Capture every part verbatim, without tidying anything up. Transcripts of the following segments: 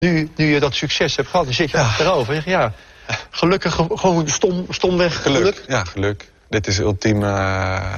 Nu, nu je dat succes hebt gehad, dan zit je ja. achterover. En zeg, ja, gelukkig gewoon stom, stomweg geluk. geluk. Ja, geluk. Dit is ultieme, uh,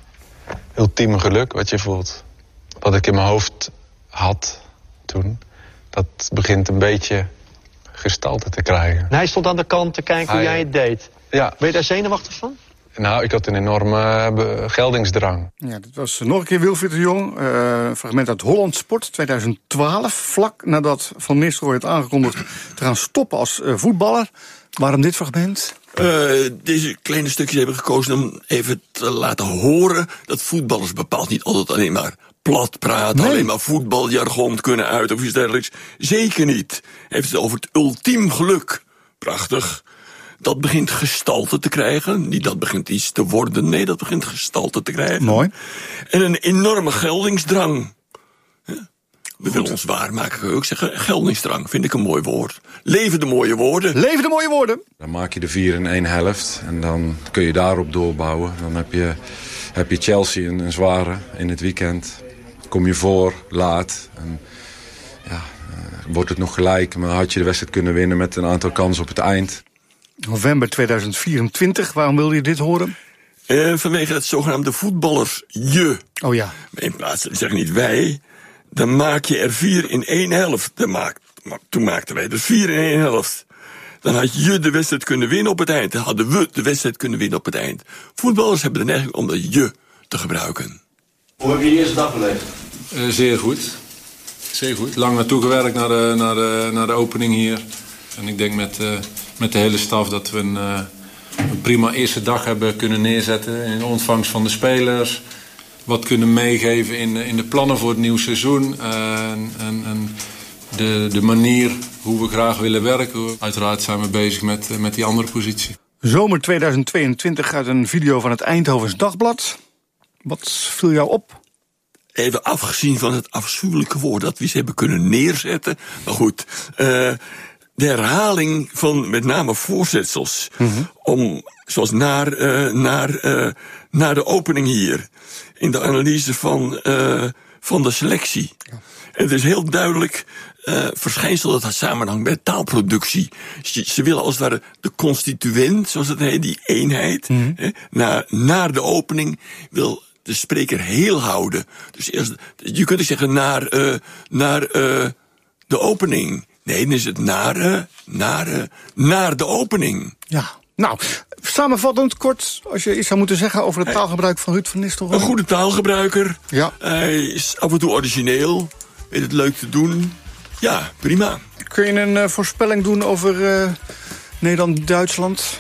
ultieme geluk wat je voelt. Wat ik in mijn hoofd had toen, dat begint een beetje gestalte te krijgen. En hij stond aan de kant te kijken hij, hoe jij het deed. Ja. Ben je daar zenuwachtig van? Nou, ik had een enorme uh, geldingsdrang. Ja, dit was nog een keer Wilfried de Jong. Uh, fragment uit Holland Sport tweeduizend twaalf. Vlak nadat Van Nistelrooy had aangekondigd te gaan stoppen als uh, voetballer. Waarom dit fragment? Uh, deze kleine stukjes hebben gekozen om even te laten horen dat voetballers bepaald niet altijd alleen maar plat praten, nee. alleen maar voetbaljargon kunnen uit of iets dergelijks. Zeker niet. Hij heeft het over het ultiem geluk. Prachtig. Dat begint gestalte te krijgen. Niet dat begint iets te worden, nee, dat begint gestalte te krijgen. Mooi. En een enorme geldingsdrang. Ja. We willen ons waarmaken, kan ik ook zeggen. Geldingsdrang, vind ik een mooi woord. Leven de mooie woorden. Leven de mooie woorden. Dan maak je de vier in één helft. En dan kun je daarop doorbouwen. Dan heb je, heb je Chelsea een, een zware in het weekend. Kom je voor, laat. En ja, uh, wordt het nog gelijk. Maar had je de wedstrijd kunnen winnen met een aantal kansen op het eind. November tweeduizend vierentwintig, waarom wilde je dit horen? Uh, vanwege het zogenaamde voetballers je. Oh ja. In plaats van, zeg niet wij, dan maak je er vier in één helft. Dan maak, toen maakten wij er vier in één helft. Dan had je de wedstrijd kunnen winnen op het eind. Dan hadden we de wedstrijd kunnen winnen op het eind. Voetballers hebben de neiging om dat je te gebruiken. Hoe heb je de eerste dag beleefd? Uh, zeer goed. Zeer goed. Lang naartoe gewerkt naar de, naar de, naar de opening hier. En ik denk met, uh, met de hele staf dat we een, uh, een prima eerste dag hebben kunnen neerzetten. In de ontvangst van de spelers. Wat kunnen meegeven in, in de plannen voor het nieuwe seizoen. Uh, en en de, de manier hoe we graag willen werken. Uiteraard zijn we bezig met, uh, met die andere positie. Zomer tweeduizend tweeëntwintig gaat een video van het Eindhovens Dagblad. Wat viel jou op? Even afgezien van het afschuwelijke woord dat we eens hebben kunnen neerzetten. Maar goed, uh, de herhaling van met name voorzetsels. Mm-hmm. Om, zoals naar, uh, naar, uh, naar de opening hier. In de analyse van, uh, van de selectie. Ja. En het is heel duidelijk uh, verschijnsel dat het samenhangt met taalproductie. Ze, ze willen als het ware de constituent, zoals het heet, die eenheid. Mm-hmm. Hè, naar, naar de opening wil de spreker heel houden. Dus eerst, je kunt zeggen naar, uh, naar uh, de opening. Nee, dan is het naar, uh, naar, uh, naar de opening. Ja, nou, samenvattend kort, als je iets zou moeten zeggen over het taalgebruik van Ruud van Nistelrooy. Een goede taalgebruiker. Ja. Hij is af en toe origineel. Weet het leuk te doen. Ja, prima. Kun je een uh, voorspelling doen over uh, Nederland-Duitsland?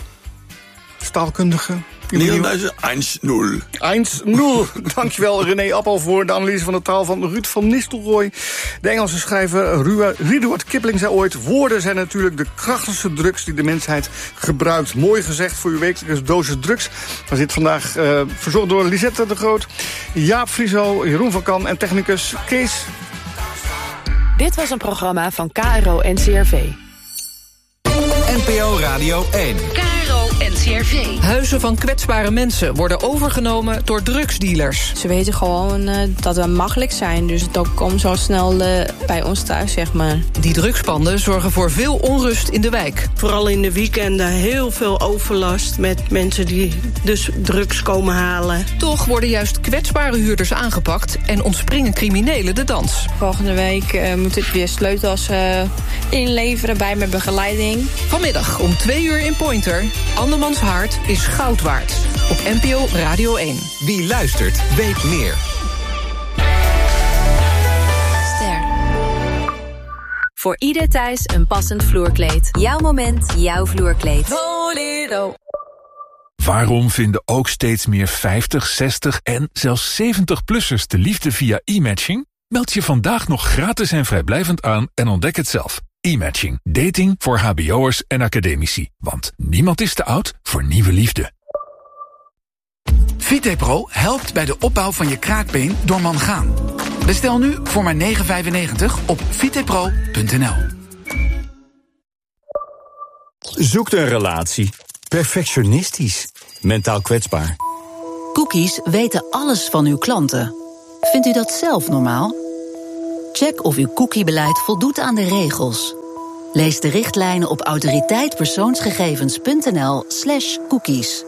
Taalkundige? Nederland één nul. één nul. Dankjewel René Appel voor de analyse van de taal van Ruud van Nistelrooy. De Engelse schrijver Rudyard Kipling zei ooit: woorden zijn natuurlijk de krachtigste drugs die de mensheid gebruikt. Mooi gezegd voor uw wekelijkse dosis drugs. We zit vandaag uh, verzorgd door Lisette de Groot, Jaap Frieso, Jeroen van Kan en technicus Kees. Dit was een programma van K R O N C R V. N P O Radio één. K R O N C R V. Huizen van kwetsbare mensen worden overgenomen door drugsdealers. Ze weten gewoon uh, dat we makkelijk zijn, dus het ook komt zo snel uh, bij ons thuis, zeg maar. Die drugspanden zorgen voor veel onrust in de wijk. Vooral in de weekenden heel veel overlast met mensen die dus drugs komen halen. Toch worden juist kwetsbare huurders aangepakt en ontspringen criminelen de dans. Volgende week uh, moet ik weer sleutels uh, inleveren bij mijn begeleiding. Vanmiddag om twee uur in Pointer. Andermans hart is goud waard. Op N P O Radio één. Wie luistert, weet meer. Ster. Voor ieder thuis een passend vloerkleed. Jouw moment, jouw vloerkleed. Bolero. Waarom vinden ook steeds meer vijftig, zestig en zelfs zeventig-plussers de liefde via e-matching? Meld je vandaag nog gratis en vrijblijvend aan en ontdek het zelf. E-matching. Dating voor hbo'ers en academici. Want niemand is te oud voor nieuwe liefde. Vitepro helpt bij de opbouw van je kraakbeen door mangaan. Bestel nu voor maar negen vijfennegentig op vitepro punt n l. Zoekt een relatie. Perfectionistisch. Mentaal kwetsbaar. Cookies weten alles van uw klanten. Vindt u dat zelf normaal? Check of uw cookiebeleid voldoet aan de regels. Lees de richtlijnen op autoriteitpersoonsgegevens.nl slash cookies.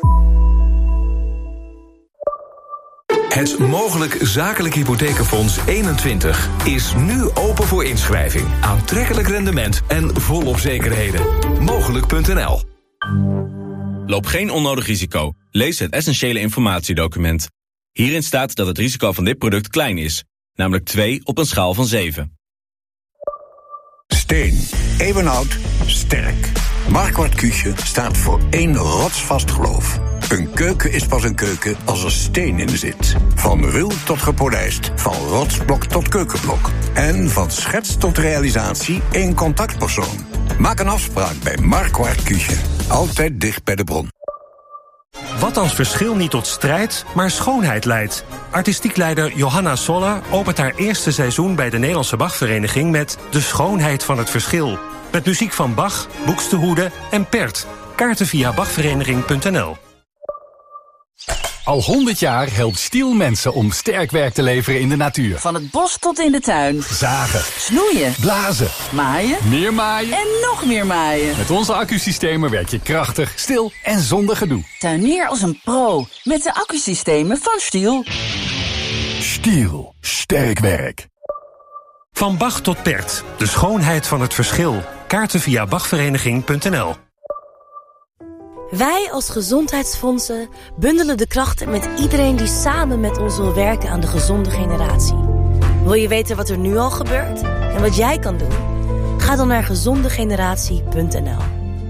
Het Mogelijk Zakelijk Hypothekenfonds eenentwintig is nu open voor inschrijving. Aantrekkelijk rendement en volop zekerheden. Mogelijk punt n l. Loop geen onnodig risico. Lees het essentiële informatiedocument. Hierin staat dat het risico van dit product klein is. Namelijk twee op een schaal van zeven. Steen. Eeuwenoud. Sterk. Marquardt Küche staat voor één rotsvast geloof. Een keuken is pas een keuken als er steen in zit. Van ruw tot gepolijst, van rotsblok tot keukenblok. En van schets tot realisatie één contactpersoon. Maak een afspraak bij Marquardt Küche. Altijd dicht bij de bron. Wat als verschil niet tot strijd, maar schoonheid leidt? Artistiek leider Johanna Soller opent haar eerste seizoen bij de Nederlandse Bachvereniging met De Schoonheid van het Verschil. Met muziek van Bach, Buxtehude en Pert. Kaarten via bachvereniging punt n l. Al honderd jaar helpt Stihl mensen om sterk werk te leveren in de natuur. Van het bos tot in de tuin. Zagen. Snoeien. Blazen. Maaien. Meer maaien. En nog meer maaien. Met onze accusystemen werk je krachtig, stil en zonder gedoe. Tuinier als een pro. Met de accusystemen van Stihl. Stihl. Sterk werk. Van Bach tot Pert. De schoonheid van het verschil. Kaarten via bachvereniging punt n l. Wij als gezondheidsfondsen bundelen de krachten met iedereen die samen met ons wil werken aan de gezonde generatie. Wil je weten wat er nu al gebeurt en wat jij kan doen? Ga dan naar gezondegeneratie punt n l.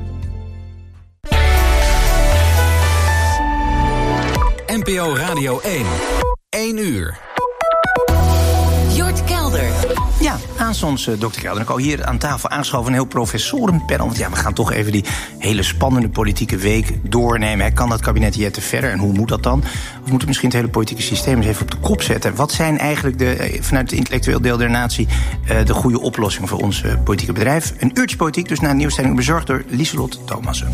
N P O Radio één. één uur. Jort Kelder. Ja, aanstonds uh, dokter Kelder. Ik al hier aan tafel aangeschoven een heel professorenpanel. Want ja, we gaan toch even die hele spannende politieke week doornemen. Hè. Kan dat kabinet hier te verder en hoe moet dat dan? Of moeten we misschien het hele politieke systeem eens even op de kop zetten? Wat zijn eigenlijk de, vanuit het intellectueel deel der natie uh, de goede oplossingen voor ons uh, politieke bedrijf? Een uurtje politiek, dus na een nieuwsstelling bezorgd door Lieselot Thomassen.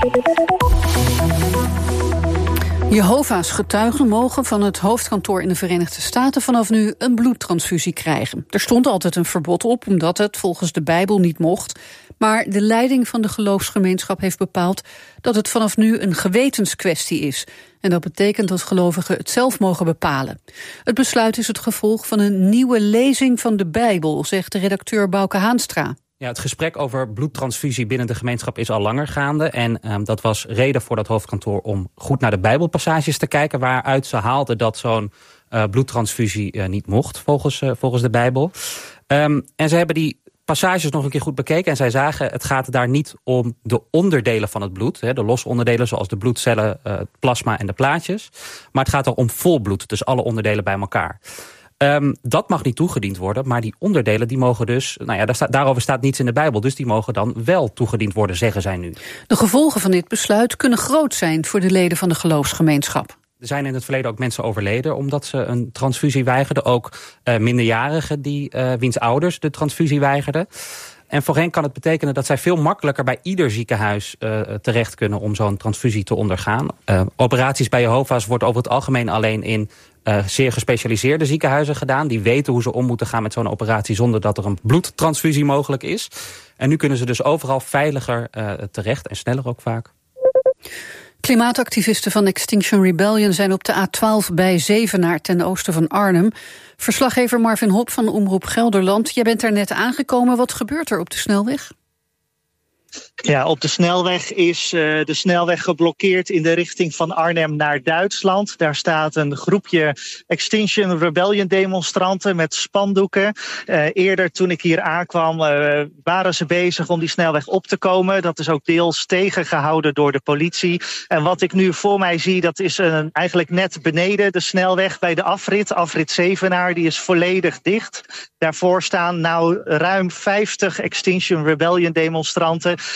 Jehovah's getuigen mogen van het hoofdkantoor in de Verenigde Staten vanaf nu een bloedtransfusie krijgen. Er stond altijd een verbod op, omdat het volgens de Bijbel niet mocht. Maar de leiding van de geloofsgemeenschap heeft bepaald dat het vanaf nu een gewetenskwestie is. En dat betekent dat gelovigen het zelf mogen bepalen. Het besluit is het gevolg van een nieuwe lezing van de Bijbel, zegt de redacteur Bouke Haanstra. Ja, het gesprek over bloedtransfusie binnen de gemeenschap is al langer gaande. En um, dat was reden voor dat hoofdkantoor om goed naar de Bijbelpassages te kijken, waaruit ze haalden dat zo'n uh, bloedtransfusie uh, niet mocht, volgens, uh, volgens de Bijbel. Um, en ze hebben die passages nog een keer goed bekeken en zij zagen, het gaat daar niet om de onderdelen van het bloed, hè, de losse onderdelen zoals de bloedcellen, uh, het plasma en de plaatjes. Maar het gaat er om vol bloed, dus alle onderdelen bij elkaar. Um, dat mag niet toegediend worden, maar die onderdelen die mogen dus, nou ja, daar sta, daarover staat niets in de Bijbel, dus die mogen dan wel toegediend worden, zeggen zij nu. De gevolgen van dit besluit kunnen groot zijn voor de leden van de geloofsgemeenschap. Er zijn in het verleden ook mensen overleden omdat ze een transfusie weigerden. Ook uh, minderjarigen die, uh, wiens ouders de transfusie weigerden. En voor hen kan het betekenen dat zij veel makkelijker bij ieder ziekenhuis uh, terecht kunnen om zo'n transfusie te ondergaan. Uh, operaties bij Jehovah's wordt over het algemeen alleen in uh, zeer gespecialiseerde ziekenhuizen gedaan. Die weten hoe ze om moeten gaan met zo'n operatie zonder dat er een bloedtransfusie mogelijk is. En nu kunnen ze dus overal veiliger uh, terecht en sneller ook vaak. Klimaatactivisten van Extinction Rebellion zijn op de A twaalf bij Zevenaar ten oosten van Arnhem. Verslaggever Marvin Hop van Omroep Gelderland. Jij bent daar net aangekomen. Wat gebeurt er op de snelweg? Ja, op de snelweg is uh, de snelweg geblokkeerd in de richting van Arnhem naar Duitsland. Daar staat een groepje Extinction Rebellion demonstranten met spandoeken. Uh, eerder toen ik hier aankwam uh, waren ze bezig om die snelweg op te komen. Dat is ook deels tegengehouden door de politie. En wat ik nu voor mij zie, dat is uh, eigenlijk net beneden de snelweg bij de afrit. Afrit Zevenaar, die is volledig dicht. Daarvoor staan nou ruim vijftig Extinction Rebellion demonstranten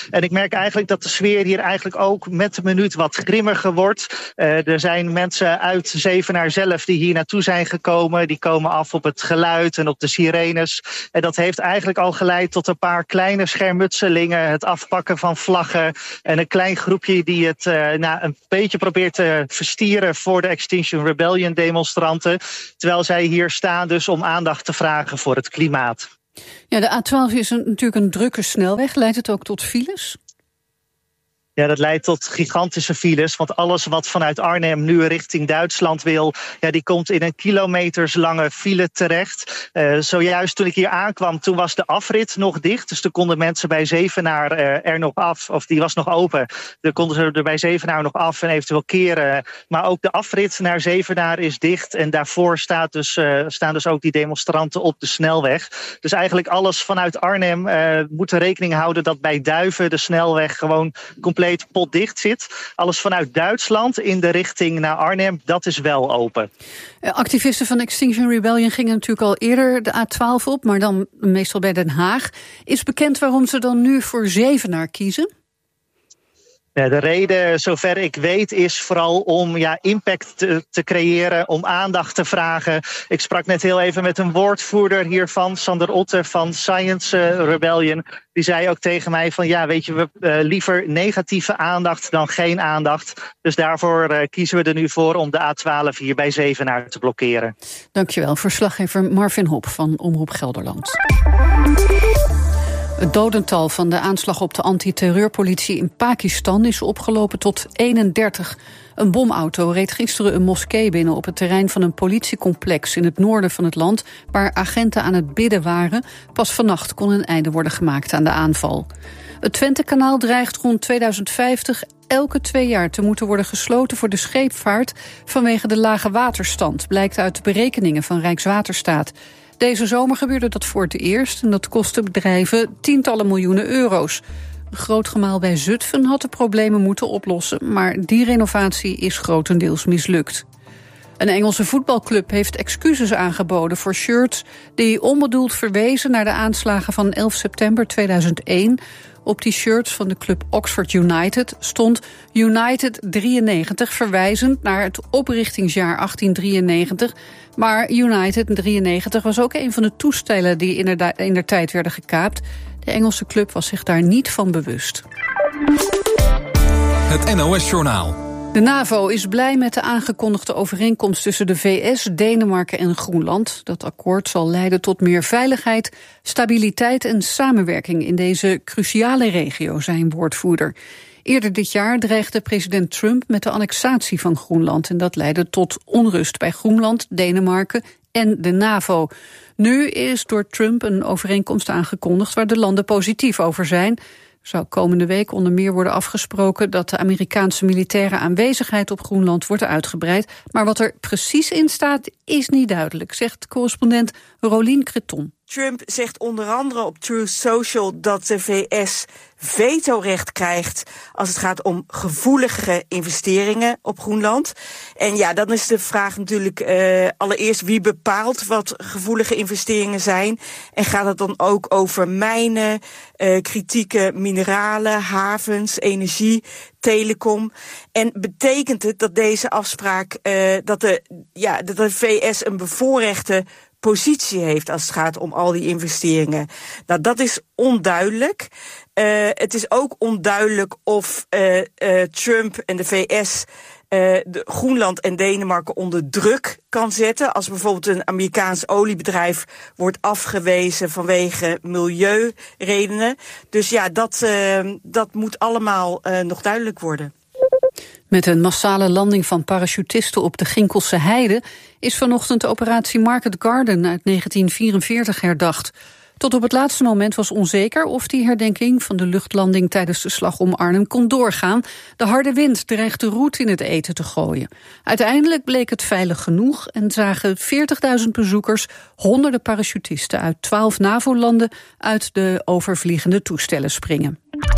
En ik merk eigenlijk dat de sfeer hier eigenlijk ook met de minuut wat grimmiger wordt. Uh, er zijn mensen uit Zevenaar zelf die hier naartoe zijn gekomen. Die komen af op het geluid en op de sirenes. En dat heeft eigenlijk al geleid tot een paar kleine schermutselingen. Het afpakken van vlaggen. En een klein groepje die het uh, nou, een beetje probeert te verstieren voor de Extinction Rebellion demonstranten. Terwijl zij hier staan dus om aandacht te vragen voor het klimaat. Ja, de A twaalf is een, natuurlijk een drukke snelweg. Leidt het ook tot files? Ja, dat leidt tot gigantische files. Want alles wat vanuit Arnhem nu richting Duitsland wil, ja, die komt in een kilometerslange file terecht. Uh, zojuist toen ik hier aankwam, toen was de afrit nog dicht. Dus toen konden mensen bij Zevenaar uh, er nog af. Of die was nog open. Dan konden ze er bij Zevenaar nog af en eventueel keren. Maar ook de afrit naar Zevenaar is dicht. En daarvoor staat dus, uh, staan dus ook die demonstranten op de snelweg. Dus eigenlijk alles vanuit Arnhem uh, moet er rekening houden dat bij Duiven de snelweg gewoon compleet potdicht zit. Alles vanuit Duitsland in de richting naar Arnhem, dat is wel open. Activisten van Extinction Rebellion gingen natuurlijk al eerder de A twaalf op, maar dan meestal bij Den Haag. Is bekend waarom ze dan nu voor Zevenaar kiezen? Ja, de reden, zover ik weet, is vooral om ja, impact te, te creëren, om aandacht te vragen. Ik sprak net heel even met een woordvoerder hiervan, Sander Otte van Science uh, Rebellion. Die zei ook tegen mij van ja, weet je, we uh, liever negatieve aandacht dan geen aandacht. Dus daarvoor uh, kiezen we er nu voor om de A twaalf hier bij Zevenaar te blokkeren. Dankjewel, verslaggever Marvin Hop van Omroep Gelderland. Het dodental van de aanslag op de antiterreurpolitie in Pakistan is opgelopen tot eenendertig. Een bomauto reed gisteren een moskee binnen op het terrein van een politiecomplex in het noorden van het land, waar agenten aan het bidden waren. Pas vannacht kon een einde worden gemaakt aan de aanval. Het Twentekanaal dreigt rond tweeduizend vijftig elke twee jaar te moeten worden gesloten voor de scheepvaart vanwege de lage waterstand, blijkt uit de berekeningen van Rijkswaterstaat. Deze zomer gebeurde dat voor het eerst en dat kostte bedrijven tientallen miljoenen euro's. Een groot gemaal bij Zutphen had de problemen moeten oplossen, maar die renovatie is grotendeels mislukt. Een Engelse voetbalclub heeft excuses aangeboden voor shirts die onbedoeld verwezen naar de aanslagen van elf september tweeduizend één. Op die shirts van de club Oxford United stond United drieënnegentig, verwijzend naar het oprichtingsjaar achttien drieënnegentig. Maar United drieënnegentig was ook een van de toestellen die in der tijd werden gekaapt. De Engelse club was zich daar niet van bewust. Het N O S-journaal. De NAVO is blij met de aangekondigde overeenkomst tussen de V S, Denemarken en Groenland. Dat akkoord zal leiden tot meer veiligheid, stabiliteit en samenwerking in deze cruciale regio, zei een woordvoerder. Eerder dit jaar dreigde president Trump met de annexatie van Groenland en dat leidde tot onrust bij Groenland, Denemarken en de NAVO. Nu is door Trump een overeenkomst aangekondigd waar de landen positief over zijn. Er zou komende week onder meer worden afgesproken dat de Amerikaanse militaire aanwezigheid op Groenland wordt uitgebreid. Maar wat er precies in staat is niet duidelijk, zegt correspondent Rolien Creton. Trump zegt onder andere op Truth Social dat de V S vetorecht krijgt als het gaat om gevoelige investeringen op Groenland. En ja, dan is de vraag natuurlijk uh, allereerst wie bepaalt wat gevoelige investeringen zijn. En gaat het dan ook over mijnen, uh, kritieke mineralen, havens, energie, telecom. En betekent het dat deze afspraak, uh, dat, de, ja, dat de V S een bevoorrechte positie heeft als het gaat om al die investeringen? Nou, dat is onduidelijk. Uh, het is ook onduidelijk of uh, uh, Trump en de V S uh, de Groenland en Denemarken onder druk kan zetten. Als bijvoorbeeld een Amerikaans oliebedrijf wordt afgewezen vanwege milieuredenen. Dus ja, dat, uh, dat moet allemaal uh, nog duidelijk worden. Met een massale landing van parachutisten op de Ginkelse Heide is vanochtend de operatie Market Garden uit negentien vierenveertig herdacht. Tot op het laatste moment was onzeker of die herdenking van de luchtlanding tijdens de slag om Arnhem kon doorgaan. De harde wind dreigde roet in het eten te gooien. Uiteindelijk bleek het veilig genoeg en zagen veertigduizend bezoekers honderden parachutisten uit twaalf NAVO-landen uit de overvliegende toestellen springen.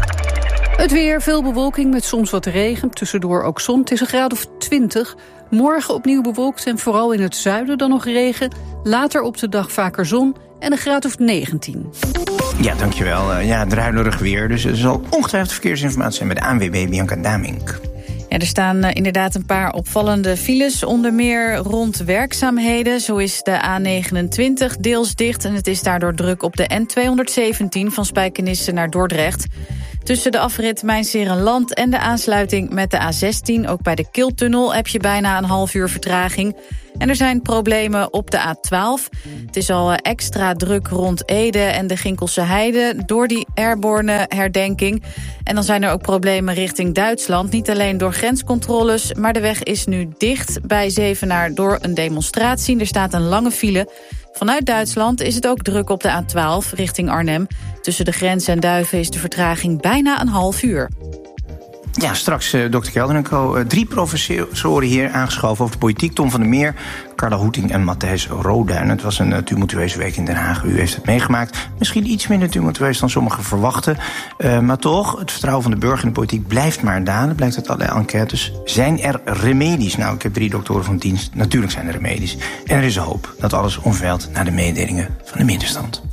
Het weer, veel bewolking met soms wat regen, tussendoor ook zon. Het is een graad of twintig. Morgen opnieuw bewolkt en vooral in het zuiden dan nog regen. Later op de dag vaker zon en een graad of negentien. Ja, dankjewel. Uh, ja, druilerig weer, dus er zal ongetwijfeld verkeersinformatie zijn bij de A N W B, Bianca Damink. Ja, er staan uh, inderdaad een paar opvallende files, onder meer rond werkzaamheden. Zo is de A negenentwintig deels dicht en het is daardoor druk op de N tweehonderdzeventien van Spijkenisse naar Dordrecht. Tussen de afrit Mijnserenland en de aansluiting met de A zestien, ook bij de Kiltunnel, heb je bijna een half uur vertraging. En er zijn problemen op de A twaalf. Het is al extra druk rond Ede en de Ginkelse Heide door die airborne herdenking. En dan zijn er ook problemen richting Duitsland. Niet alleen door grenscontroles, maar de weg is nu dicht bij Zevenaar door een demonstratie. Er staat een lange file. Vanuit Duitsland is het ook druk op de A twaalf richting Arnhem. Tussen de grens en Duiven is de vertraging bijna een half uur. Ja, straks uh, dokter Kelder en co. Uh, drie professoren hier aangeschoven over de politiek. Tom van der Meer, Carla Hoeting en Matthijs Roduin. Het was een uh, tumultueuze week in Den Haag. U heeft het meegemaakt. Misschien iets minder tumultueus dan sommigen verwachten. Uh, maar toch, het vertrouwen van de burger in de politiek blijft maar dalen. Blijkt uit allerlei enquêtes. Zijn er remedies? Nou, ik heb drie doktoren van dienst. Natuurlijk zijn er remedies. En er is hoop dat alles omveilt naar de mededelingen van de middenstand.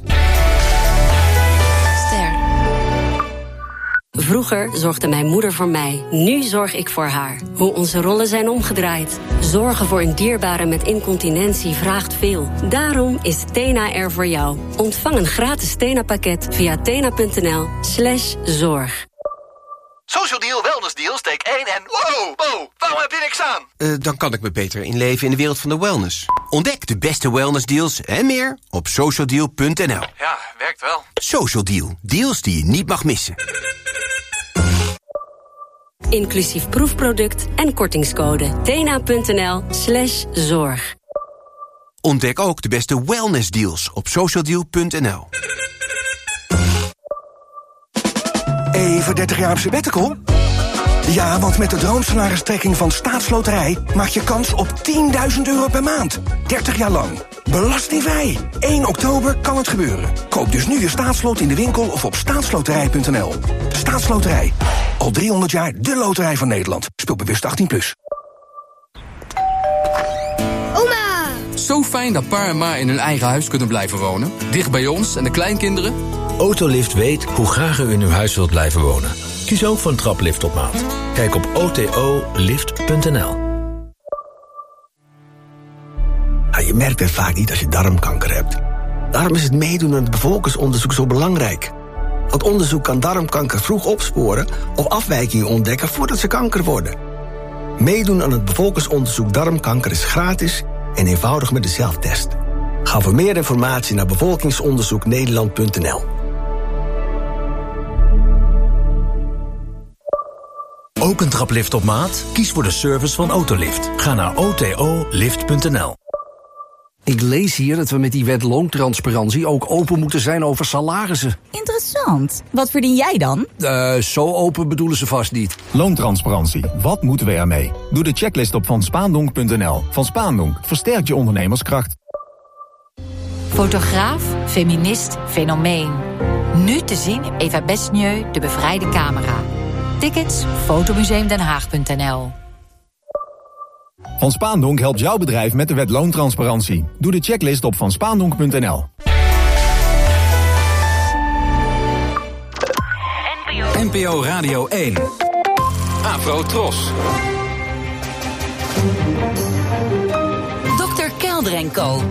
Vroeger zorgde mijn moeder voor mij. Nu zorg ik voor haar. Hoe onze rollen zijn omgedraaid. Zorgen voor een dierbare met incontinentie vraagt veel. Daarom is Tena er voor jou. Ontvang een gratis Tena-pakket via tena.nl slash zorg. Social Deal, Wellness Deal, steek één en... Wow, wow, waarom heb je niks aan? Uh, dan kan ik me beter inleven in de wereld van de wellness. Ontdek de beste wellness deals en meer op social deal punt n l. Ja, werkt wel. Social Deal, deals die je niet mag missen. Inclusief proefproduct en kortingscode. tena.nl slash zorg. Ontdek ook de beste wellness deals op social deal punt n l. Even dertig jaar op sabbatical? Ja, want met de droomsalaristrekking van Staatsloterij maak je kans op tienduizend euro per maand. dertig jaar lang. Belastingvrij. één oktober kan het gebeuren. Koop dus nu je staatslot in de winkel of op staatsloterij punt n l. Staatsloterij. Al driehonderd jaar de loterij van Nederland. Speel bewust achttien plus. Oma! Zo fijn dat pa en ma in hun eigen huis kunnen blijven wonen. Dicht bij ons en de kleinkinderen. Autolift weet hoe graag u in uw huis wilt blijven wonen. Kies ook voor een traplift op maat. Kijk op o t o lift punt n l. Nou, je merkt het vaak niet als je darmkanker hebt. Daarom is het meedoen aan het bevolkingsonderzoek zo belangrijk. Want onderzoek kan darmkanker vroeg opsporen of afwijkingen ontdekken voordat ze kanker worden. Meedoen aan het bevolkingsonderzoek darmkanker is gratis en eenvoudig met de zelftest. Ga voor meer informatie naar bevolkingsonderzoek nederland punt n l. Ook een traplift op maat? Kies voor de service van Autolift. Ga naar o t o lift punt n l. Ik lees hier dat we met die wet loontransparantie ook open moeten zijn over salarissen. Interessant. Wat verdien jij dan? Uh, zo open bedoelen ze vast niet. Loontransparantie. Wat moeten we ermee? Doe de checklist op van spaandonk punt n l. Van Spaandonk. Versterkt je ondernemerskracht. Fotograaf, feminist, fenomeen. Nu te zien Eva Besnieu, de bevrijde camera. Tickets fotomuseum den haag punt n l. Van Spaandonk helpt jouw bedrijf met de wet loontransparantie. Doe de checklist op van spaandonk punt n l. N P O Radio één. Afro Tros. dokter Kelder en co.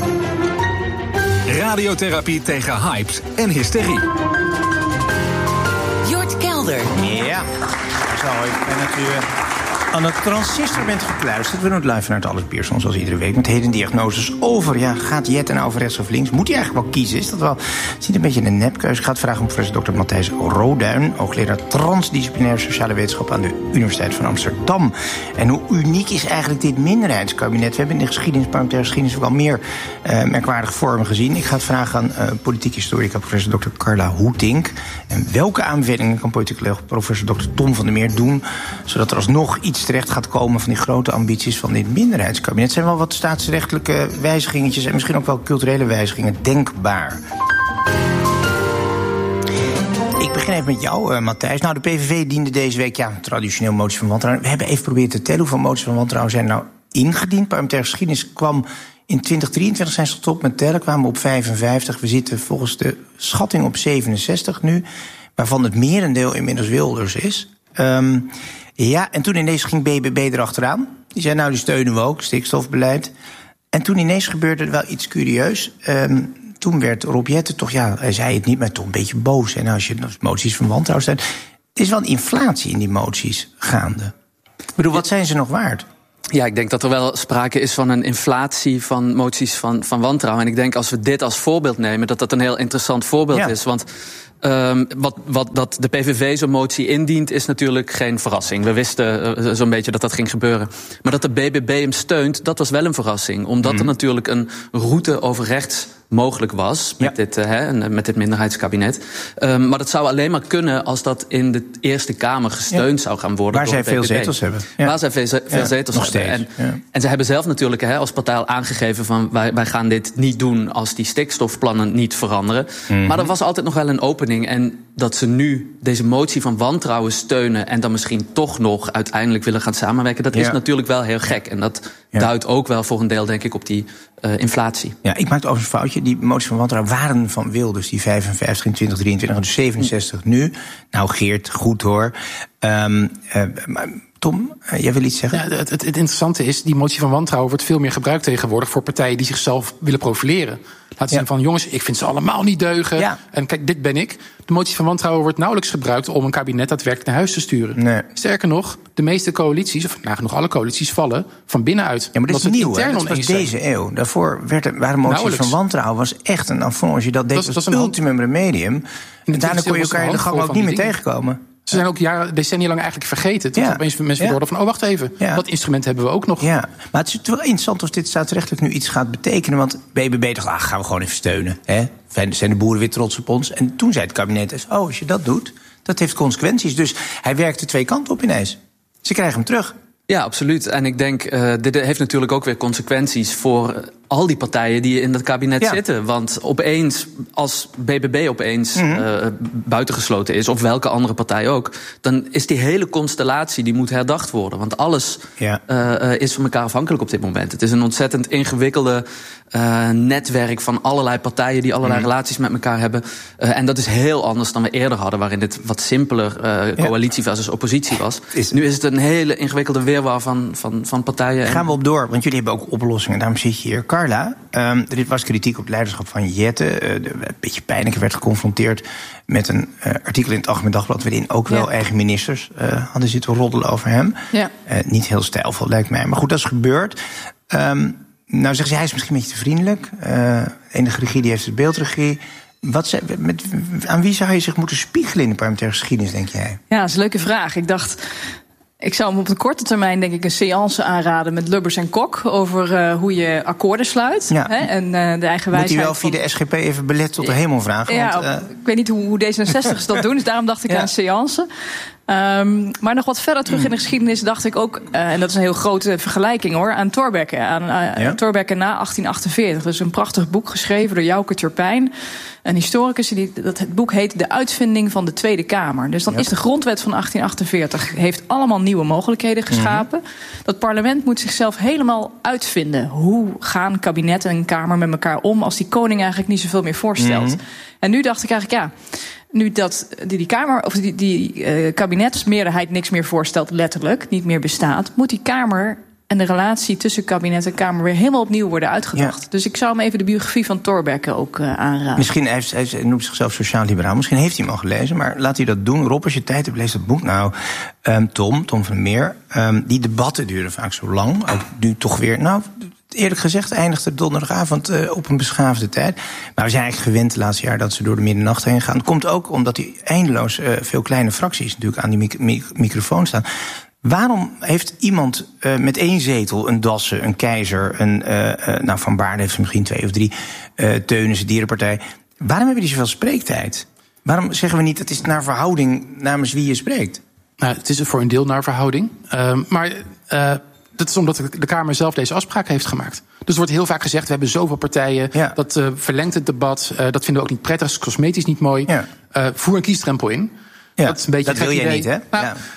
Radiotherapie tegen hypes en hysterie. Jort Kelder. Ja, zo, ik ben natuurlijk aan het transistor bent gekluisterd. We doen het live naar het Alex Pierson, zoals iedere week. Met heden diagnoses over, ja, gaat Jet nou over rechts of links? Moet hij eigenlijk wel kiezen? Is dat wel, het is een beetje een nepkeuze. Ik ga het vragen om professor dokter Matthijs Roduin, hoogleraar transdisciplinaire sociale wetenschap aan de Universiteit van Amsterdam. En hoe uniek is eigenlijk dit minderheidskabinet? We hebben in de geschiedenis, parlementaire geschiedenis, ook al meer uh, merkwaardige vormen gezien. Ik ga het vragen aan uh, politiek historica professor dokter Carla Hoeting. En welke aanbevelingen kan politiek professor dokter Tom van der Meer doen, zodat er alsnog iets terecht gaat komen van die grote ambities van dit minderheidskabinet? Het zijn wel wat staatsrechtelijke wijzigingetjes en misschien ook wel culturele wijzigingen denkbaar. Ik begin even met jou, uh, Matthijs. Nou, de P V V diende deze week, ja, traditioneel motie van wantrouwen. We hebben even geprobeerd te tellen hoeveel moties van wantrouwen zijn nou ingediend. Parlementaire geschiedenis kwam In twintig drieëntwintig zijn ze gestopt met tellen, kwamen we op vijfenvijftig. We zitten volgens de schatting op zevenenzestig nu, waarvan het merendeel inmiddels Wilders is. Um, ja, en toen ineens ging B B B erachteraan. Die zei, nou, die steunen we ook, stikstofbeleid. En toen ineens gebeurde er wel iets curieus. Um, toen werd Rob Jetten toch, ja, hij zei het niet, maar toch een beetje boos. En als je als moties van wantrouwen stelt, er is wel een inflatie in die moties gaande. Ik bedoel, wat zijn ze nog waard? Ja, ik denk dat er wel sprake is van een inflatie van moties van, van wantrouwen. En ik denk als we dit als voorbeeld nemen, dat dat een heel interessant voorbeeld ja. is. Want Um, wat, wat dat de P V V zo'n motie indient, is natuurlijk geen verrassing. We wisten uh, zo'n beetje dat dat ging gebeuren. Maar dat de B B B hem steunt, dat was wel een verrassing. Omdat mm. er natuurlijk een route over rechts mogelijk was met, ja. dit, uh, hè, met dit minderheidskabinet. Um, maar dat zou alleen maar kunnen als dat in de Eerste Kamer gesteund ja. zou gaan worden. Waar door zij veel zetels hebben. Ja. Waar zij veel, veel ja, zetels hebben. En, ja. en ze hebben zelf natuurlijk hè, als partij al aangegeven van wij, wij gaan dit niet doen als die stikstofplannen niet veranderen. Mm-hmm. Maar er was altijd nog wel een opening. En dat ze nu deze motie van wantrouwen steunen en dan misschien toch nog uiteindelijk willen gaan samenwerken, dat ja. is natuurlijk wel heel gek. En dat ja. duidt ook wel voor een deel, denk ik, op die uh, inflatie. Ja, ik maakte overigens een foutje. Die moties van wantrouwen waren van Wilders, die vijfenvijftig in twintig drieëntwintig, dus zevenenzestig mm. nu. Nou, Geert, goed hoor. Um, uh, Tom, uh, jij wil iets zeggen? Ja, het, het, het interessante is, die motie van wantrouwen wordt veel meer gebruikt tegenwoordig voor partijen die zichzelf willen profileren. Laten zien ja. van, jongens, ik vind ze allemaal niet deugen. Ja. En kijk, dit ben ik. De motie van wantrouwen wordt nauwelijks gebruikt om een kabinet daadwerkelijk naar huis te sturen. Nee. Sterker nog, de meeste coalities, of nagenoeg alle coalities, vallen van binnenuit. Ja, maar dit is nieuw, hè? Dat was deze eeuw. Daarvoor werd er, waren moties nauwelijks. van wantrouwen was echt een affront. Als je dat deed, dat, was het ultimum remedium. En daarna kon je elkaar in de gang ook niet meer tegenkomen. Ze zijn ook jaren, decennia lang eigenlijk vergeten. Toen ja. opeens mensen ja. hoorden van, oh, wacht even. Ja. Dat instrument hebben we ook nog. Ja, maar het is wel interessant of dit staatsrechtelijk nu iets gaat betekenen. Want B B B dacht, ah, gaan we gewoon even steunen. Hè? Zijn de boeren weer trots op ons? En toen zei het kabinet, oh, als je dat doet, dat heeft consequenties. Dus hij werkte twee kanten op ineens. Ze krijgen hem terug. Ja, absoluut. En ik denk, uh, dit heeft natuurlijk ook weer consequenties voor al die partijen die in dat kabinet ja. zitten. Want opeens, als B B B opeens mm-hmm. uh, buitengesloten is, of welke andere partij ook, dan is die hele constellatie, die moet herdacht worden. Want alles ja. uh, is van elkaar afhankelijk op dit moment. Het is een ontzettend ingewikkelde uh, netwerk van allerlei partijen die allerlei mm-hmm. relaties met elkaar hebben. Uh, en dat is heel anders dan we eerder hadden, waarin dit wat simpeler uh, coalitie ja. versus oppositie was. Is nu is het een hele ingewikkelde weerwar van, van, van partijen. Gaan we op door, want jullie hebben ook oplossingen. Daarom zit je hier. Carla, um, er was kritiek op het leiderschap van Jetten. Uh, een beetje pijnlijk werd geconfronteerd met een uh, artikel in het Algemeen Dagblad, waarin ook wel ja. eigen ministers uh, hadden zitten roddelen over hem. Ja. Uh, niet heel stijlvol, lijkt mij. Maar goed, dat is gebeurd. Um, nou zeggen ze, hij is misschien een beetje te vriendelijk. Uh, de enige regie die heeft de beeldregie. Wat ze, met, aan wie zou je zich moeten spiegelen in de parlementaire geschiedenis, denk jij? Ja, dat is een leuke vraag. Ik dacht, ik zou hem op de korte termijn, denk ik, een seance aanraden met Lubbers en Kok over uh, hoe je akkoorden sluit. Ja. Hè, en uh, de eigen wijsheid. Moet hij wel via van de S G P even belet tot de hemel vragen? Ja, want, uh... ik weet niet hoe, hoe D zesenzestig's dat doen, dus daarom dacht ik ja. aan een seance. Um, maar nog wat verder terug in de geschiedenis dacht ik ook, uh, en dat is een heel grote vergelijking hoor, aan Thorbecke. Aan uh, ja? Thorbecke na achttien achtenveertig. Dat is een prachtig boek geschreven door Jouke Turpijn, een historicus. Die, dat, het boek heet De Uitvinding van de Tweede Kamer. Dus dan ja. is de grondwet van achttien achtenveertig heeft allemaal nieuwe mogelijkheden geschapen. Mm-hmm. Dat parlement moet zichzelf helemaal uitvinden. Hoe gaan kabinet en kamer met elkaar om als die koning eigenlijk niet zoveel meer voorstelt? Mm-hmm. En nu dacht ik eigenlijk, ja, nu dat die, die Kamer of die, die uh, kabinetsmeerderheid niks meer voorstelt, letterlijk, niet meer bestaat, moet die Kamer en de relatie tussen kabinet en Kamer weer helemaal opnieuw worden uitgedacht. Ja. Dus ik zou hem even de biografie van Thorbecke ook uh, aanraden. Misschien heeft hij, hij noemt zichzelf sociaal-liberaal. Misschien heeft hij hem al gelezen, maar laat hij dat doen. Rob, als je tijd hebt, lees dat boek. Nou, um, Tom, Tom van der Meer, um, die debatten duren vaak zo lang. Ook nu toch weer, nou, eerlijk gezegd eindigt het donderdagavond uh, op een beschaafde tijd. Maar we zijn eigenlijk gewend de laatste jaar dat ze door de middernacht heen gaan. Het komt ook omdat die eindeloos uh, veel kleine fracties natuurlijk aan die mic- mic- microfoon staan. Waarom heeft iemand uh, met één zetel, een Dassen, een Keizer, een uh, uh, nou Van Baarden heeft misschien twee of drie, uh, Teunissen, Dierenpartij. Waarom hebben die zoveel spreektijd? Waarom zeggen we niet, het is naar verhouding namens wie je spreekt? Nou, het is voor een deel naar verhouding. Uh, maar uh, dat is omdat de Kamer zelf deze afspraak heeft gemaakt. Dus er wordt heel vaak gezegd, we hebben zoveel partijen, ja. dat uh, verlengt het debat, uh, dat vinden we ook niet prettig, dat is cosmetisch niet mooi. Ja. Uh, voer een kiesdrempel in. Ja, dat is een beetje dat wil jij idee. Niet, hè? Nou, ja.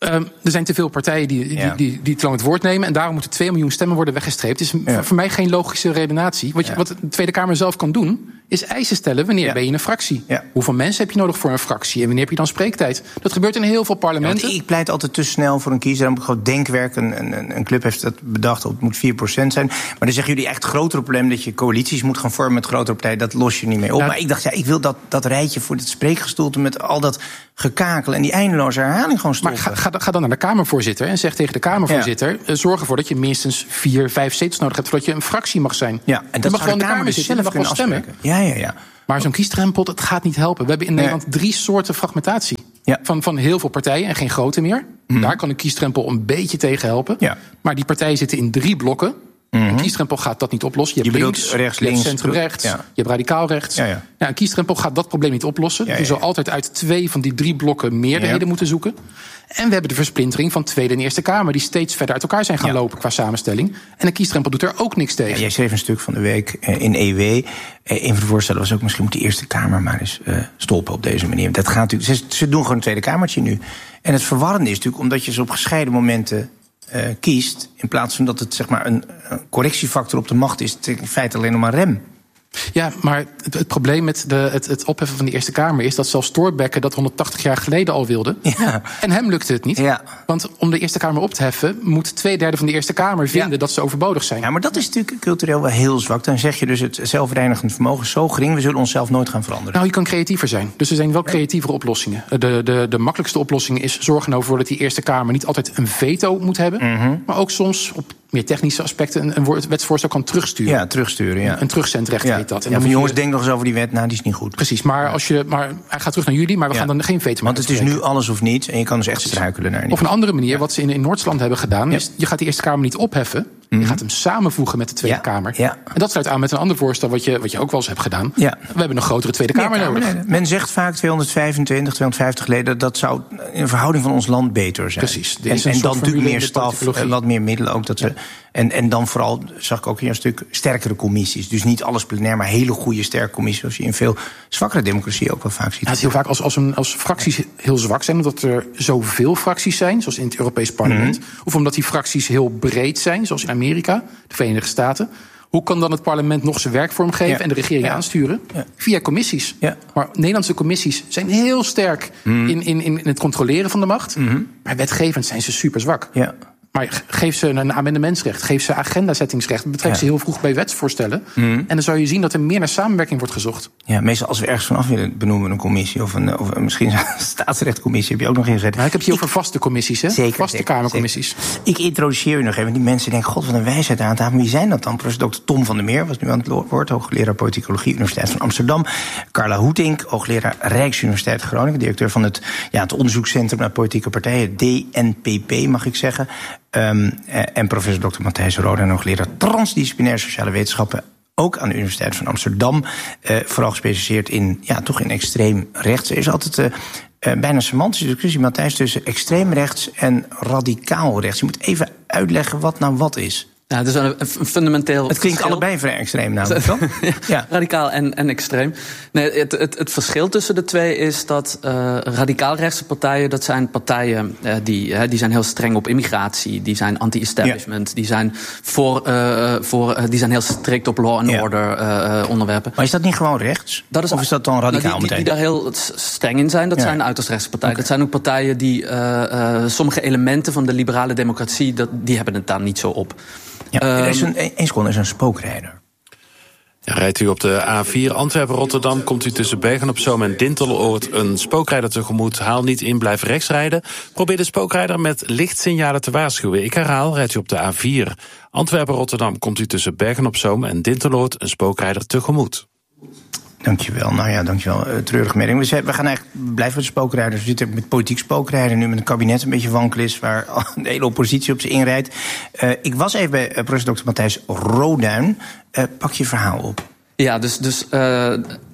Um, er zijn te veel partijen die, die, ja. die, die, die te lang het woord nemen. En daarom moeten twee miljoen stemmen worden weggestreept. Het is ja. voor mij geen logische redenatie. Wat, je, ja. wat de Tweede Kamer zelf kan doen, is eisen stellen. Wanneer ja. ben je een fractie? Ja. Hoeveel mensen heb je nodig voor een fractie? En wanneer heb je dan spreektijd? Dat gebeurt in heel veel parlementen. Ja, ik pleit altijd te snel voor een kiezer. Dan moet gewoon denkwerk. Een, een, een club heeft dat bedacht. Het moet vier procent zijn. Maar dan zeggen jullie echt het grotere probleem dat je coalities moet gaan vormen met grotere partijen. Dat los je niet mee op. Ja. Maar ik dacht, ja, ik wil dat, dat rijtje voor dit spreekgestoelte met al dat gekakel en die eindeloze herhaling gewoon stoppen. Maar ga, ga, ga dan naar de Kamervoorzitter en zeg tegen de Kamervoorzitter, ja. zorg ervoor dat je minstens vier, vijf zetels nodig hebt voordat je een fractie mag zijn. Ja, en dat mag gewoon de Kamer dus zitten en mag wel stemmen. Ja, ja, ja. Maar zo'n kiesdrempel, dat gaat niet helpen. We hebben in Nederland nee. drie soorten fragmentatie. Ja. Van, van heel veel partijen en geen grote meer. Mm. Daar kan een kiesdrempel een beetje tegen helpen. Ja. Maar die partijen zitten in drie blokken. Mm-hmm. Een kiesdrempel gaat dat niet oplossen. Je, je hebt links, rechts, je hebt centrum rechts, ja. je hebt radicaal rechts. Ja, ja. Ja, een kiesdrempel gaat dat probleem niet oplossen. Ja, ja. Je zal altijd uit twee van die drie blokken meerderheden ja. moeten zoeken. En we hebben de versplintering van Tweede en Eerste Kamer, die steeds verder uit elkaar zijn gaan ja. lopen qua samenstelling. En een kiesdrempel doet er ook niks tegen. Ja, jij schreef een stuk van de week in E W. Een van de voorstellen was ook, misschien moet de Eerste Kamer maar eens uh, stoppen op deze manier. Dat gaat natuurlijk, ze, ze doen gewoon een Tweede Kamertje nu. En het verwarrende is natuurlijk, omdat je ze op gescheiden momenten Uh, kiest, in plaats van dat het zeg maar een, een correctiefactor op de macht is, het in feite alleen nog maar rem. Ja, maar het, het probleem met de, het, het opheffen van de Eerste Kamer is dat zelfs Thorbecke dat honderdtachtig jaar geleden al wilde. Ja. En hem lukte het niet. Ja. Want om de Eerste Kamer op te heffen, moet twee derde van de Eerste Kamer vinden ja. dat ze overbodig zijn. Ja, maar dat is natuurlijk cultureel wel heel zwak. Dan zeg je dus het zelfreinigend vermogen is zo gering, we zullen onszelf nooit gaan veranderen. Nou, je kan creatiever zijn. Dus er zijn wel creatievere oplossingen. De, de, de makkelijkste oplossing is zorgen ervoor dat die Eerste Kamer niet altijd een veto moet hebben, mm-hmm. maar ook soms op meer technische aspecten een, een wetsvoorstel kan terugsturen. Ja, terugsturen, ja. Een, een terugzendrecht ja. heet dat. En ja, van jongens, je, denk nog eens over die wet, nou, die is niet goed. Precies, maar, als je, maar hij gaat terug naar jullie, maar we ja. gaan dan geen veto Want het is nu alles of niets en je kan dus echt struikelen naar. Of een andere manier, ja. wat ze in, in Noord-Land hebben gedaan, ja. is je gaat de Eerste Kamer niet opheffen, mm-hmm. je gaat hem samenvoegen met de Tweede ja. Kamer. Ja. En dat sluit aan met een ander voorstel wat je, wat je ook wel eens hebt gedaan. Ja. We hebben een grotere Tweede Kamer ja, nodig. Nee, men zegt vaak tweehonderdvijfentwintig, tweehonderdvijftig leden, dat zou in verhouding van ons land beter zijn. Precies. En, en dan natuurlijk meer staf en wat meer middelen ook. Dat ja. ze, en, en dan vooral, zag ik ook in een stuk, sterkere commissies. Dus niet alles plenair, maar hele goede, sterke commissies, zoals je in veel zwakkere democratieën ook wel vaak ziet. Ja, het is heel vaak als, als, een, als fracties heel zwak zijn, omdat er zoveel fracties zijn, zoals in het Europees Parlement, mm-hmm. of omdat die fracties heel breed zijn, zoals in Amerika, de Verenigde Staten. Hoe kan dan het parlement nog zijn werk vormgeven ja. en de regering ja. aansturen? Ja. Via commissies. Ja. Maar Nederlandse commissies zijn heel sterk mm. in, in, in het controleren van de macht. Mm-hmm. Maar wetgevend zijn ze super zwak. Ja. Maar geef ze een amendementsrecht, geef ze agendazettingsrecht, betrek ja. ze heel vroeg bij wetsvoorstellen. Mm. En dan zou je zien dat er meer naar samenwerking wordt gezocht. Ja, meestal als we ergens vanaf willen benoemen, een commissie of, een, of misschien een staatsrechtcommissie, heb je ook nog ingezet. Maar ik heb het hier over vaste commissies, hè? Zeker, vaste zeker, kamercommissies. Zeker. Ik introduceer u nog even. Die mensen denken, god, wat een wijsheid aan tafel. Wie zijn dat dan? Professor dokter Tom van der Meer was nu aan het woord, hoogleraar politicologie, Universiteit van Amsterdam. Carla Hoetink, hoogleraar Rijksuniversiteit Groningen, directeur van het, ja, het onderzoekscentrum naar politieke partijen, D N P P, mag ik zeggen. Um, en professor dokter Matthijs Roda, hoogleraar transdisciplinaire sociale wetenschappen, ook aan de Universiteit van Amsterdam. Uh, vooral gespecialiseerd in, ja, toch in extreem rechts. Er is altijd uh, uh, bijna een semantische discussie, Matthijs, tussen extreem rechts en radicaal rechts. Je moet even uitleggen wat nou wat is. Ja, het is een, een fundamenteel. Het klinkt verschil. Allebei vrij extreem, namelijk, toch? Ja. Radicaal en, en extreem. Nee, het, het, het verschil tussen de twee is dat uh, radicaal-rechtse partijen, dat zijn partijen uh, die, uh, die zijn heel streng op immigratie, die zijn anti-establishment, ja. die zijn voor, uh, voor uh, die zijn heel strikt op law and ja. order uh, onderwerpen. Maar is dat niet gewoon rechts? Dat is, of is dat dan radicaal nou, die, die, die daar heel streng in zijn, dat ja. zijn uiterst rechtse partijen. Okay. Dat zijn ook partijen die uh, uh, sommige elementen van de liberale democratie, dat, die hebben het daar niet zo op. Ja, er is een, één seconde, er is een spookrijder. Ja, rijdt u op de A vier Antwerpen-Rotterdam, komt u tussen Bergen-op-Zoom en Dinteloord een spookrijder tegemoet. Haal niet in, blijf rechts rijden. Probeer de spookrijder met lichtsignalen te waarschuwen. Ik herhaal, rijdt u op de A vier Antwerpen-Rotterdam, komt u tussen Bergen-op-Zoom en Dinteloord een spookrijder tegemoet. Dankjewel. Nou ja, dankjewel. Uh, treurige melding. We, zijn, we gaan eigenlijk blijven met spookrijders. We zitten met politiek spookrijden nu met een kabinet een beetje wankel is, waar de hele oppositie op ze inrijdt. Uh, ik was even bij uh, professor dokter Matthijs Roduin. Uh, pak je verhaal op. Ja, dus, dus uh,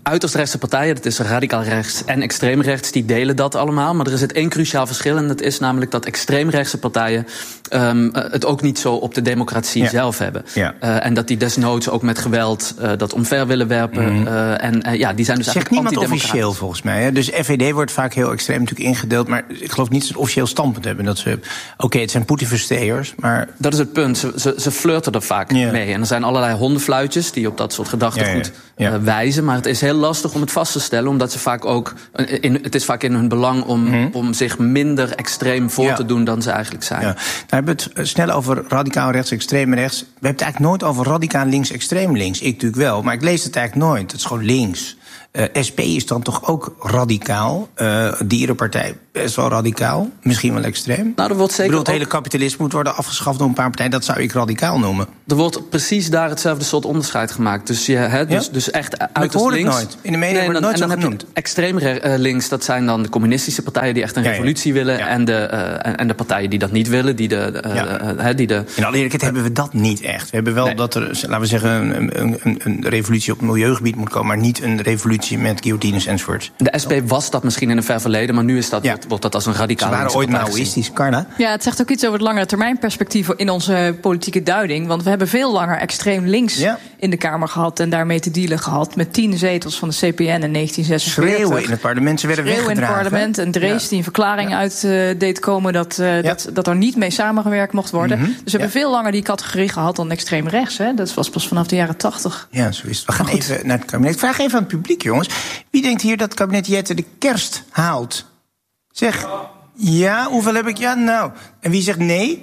uiterst rechtse partijen, dat is radicaal rechts en extreem rechts, die delen dat allemaal. Maar er zit één cruciaal verschil en dat is namelijk dat extreemrechtse partijen um, het ook niet zo op de democratie ja. zelf hebben. Ja. Uh, en dat die desnoods ook met geweld uh, dat omver willen werpen. Mm. Uh, en uh, ja, die zijn dus zegt eigenlijk niemand officieel volgens mij. Hè? Dus F V D wordt vaak heel extreem natuurlijk ingedeeld, maar ik geloof niet dat ze het officieel standpunt hebben. Dat ze, oké, okay, het zijn Poetin-versteers, maar... Dat is het punt. Ze, ze, ze flirten er vaak ja. mee. En er zijn allerlei hondenfluitjes die op dat soort gedachtegoed ja, ja. ja. uh, wijzen. Maar het is heel lastig om het vast te stellen, omdat ze vaak ook... In, het is vaak in hun belang om, mm. om zich minder extreem voor ja. te doen dan ze eigenlijk zijn. Ja. Nou, we hebben het snel over radicaal rechts, extreem rechts. We hebben het eigenlijk nooit over radicaal links, extreem links. Ik natuurlijk wel, maar ik lees het eigenlijk nooit. Het is gewoon links. Uh, S P is dan toch ook radicaal. Uh, Dierenpartij best wel radicaal. Misschien wel extreem. Nou, er wordt zeker ik bedoel, het ook... hele kapitalisme moet worden afgeschaft door een paar partijen. Dat zou ik radicaal noemen. Er wordt precies daar hetzelfde soort onderscheid gemaakt. Dus, je, he, dus, ja? dus echt uiterst links. Ik hoor het nooit. In de media nee, wordt het nooit en dan zo genoemd. Heb je extreem links, dat zijn dan de communistische partijen die echt een ja, revolutie ja. willen. Ja. En, de, uh, en de partijen die dat niet willen. Die de, uh, ja. uh, die de, in alle eerlijkheid uh, hebben we dat niet echt. We hebben wel nee. dat er, laten we zeggen, een, een, een, een revolutie op het milieugebied moet komen, maar niet een revolutie met guillotines enzovoorts. De S P was dat misschien in een ver verleden, maar nu is dat, ja. wordt, wordt dat als een radicale. Ze waren ooit maoïstisch, Carla. Ja, het zegt ook iets over het lange termijn perspectief in onze politieke duiding. Want we hebben veel langer extreem links ja. in de Kamer gehad en daarmee te dealen gehad. Met tien zetels van de C P N in negentien zesenveertig. Schreeuwen in het parlement, ze werden Schreeuwen weggedragen. in het parlement en Drees ja. die een verklaring ja. uit uh, deed komen dat, uh, ja. dat, dat er niet mee samengewerkt mocht worden. Mm-hmm. Dus we hebben ja. veel langer die categorie gehad dan extreem rechts. Hè? Dat was pas vanaf de jaren tachtig. Ja, zo is het. We gaan even naar het kabinet. Ik vraag even aan het publiek, jongens. Wie denkt hier dat het kabinet Jette de kerst haalt? Zeg, ja, hoeveel heb ik? Ja, nou. En wie zegt nee?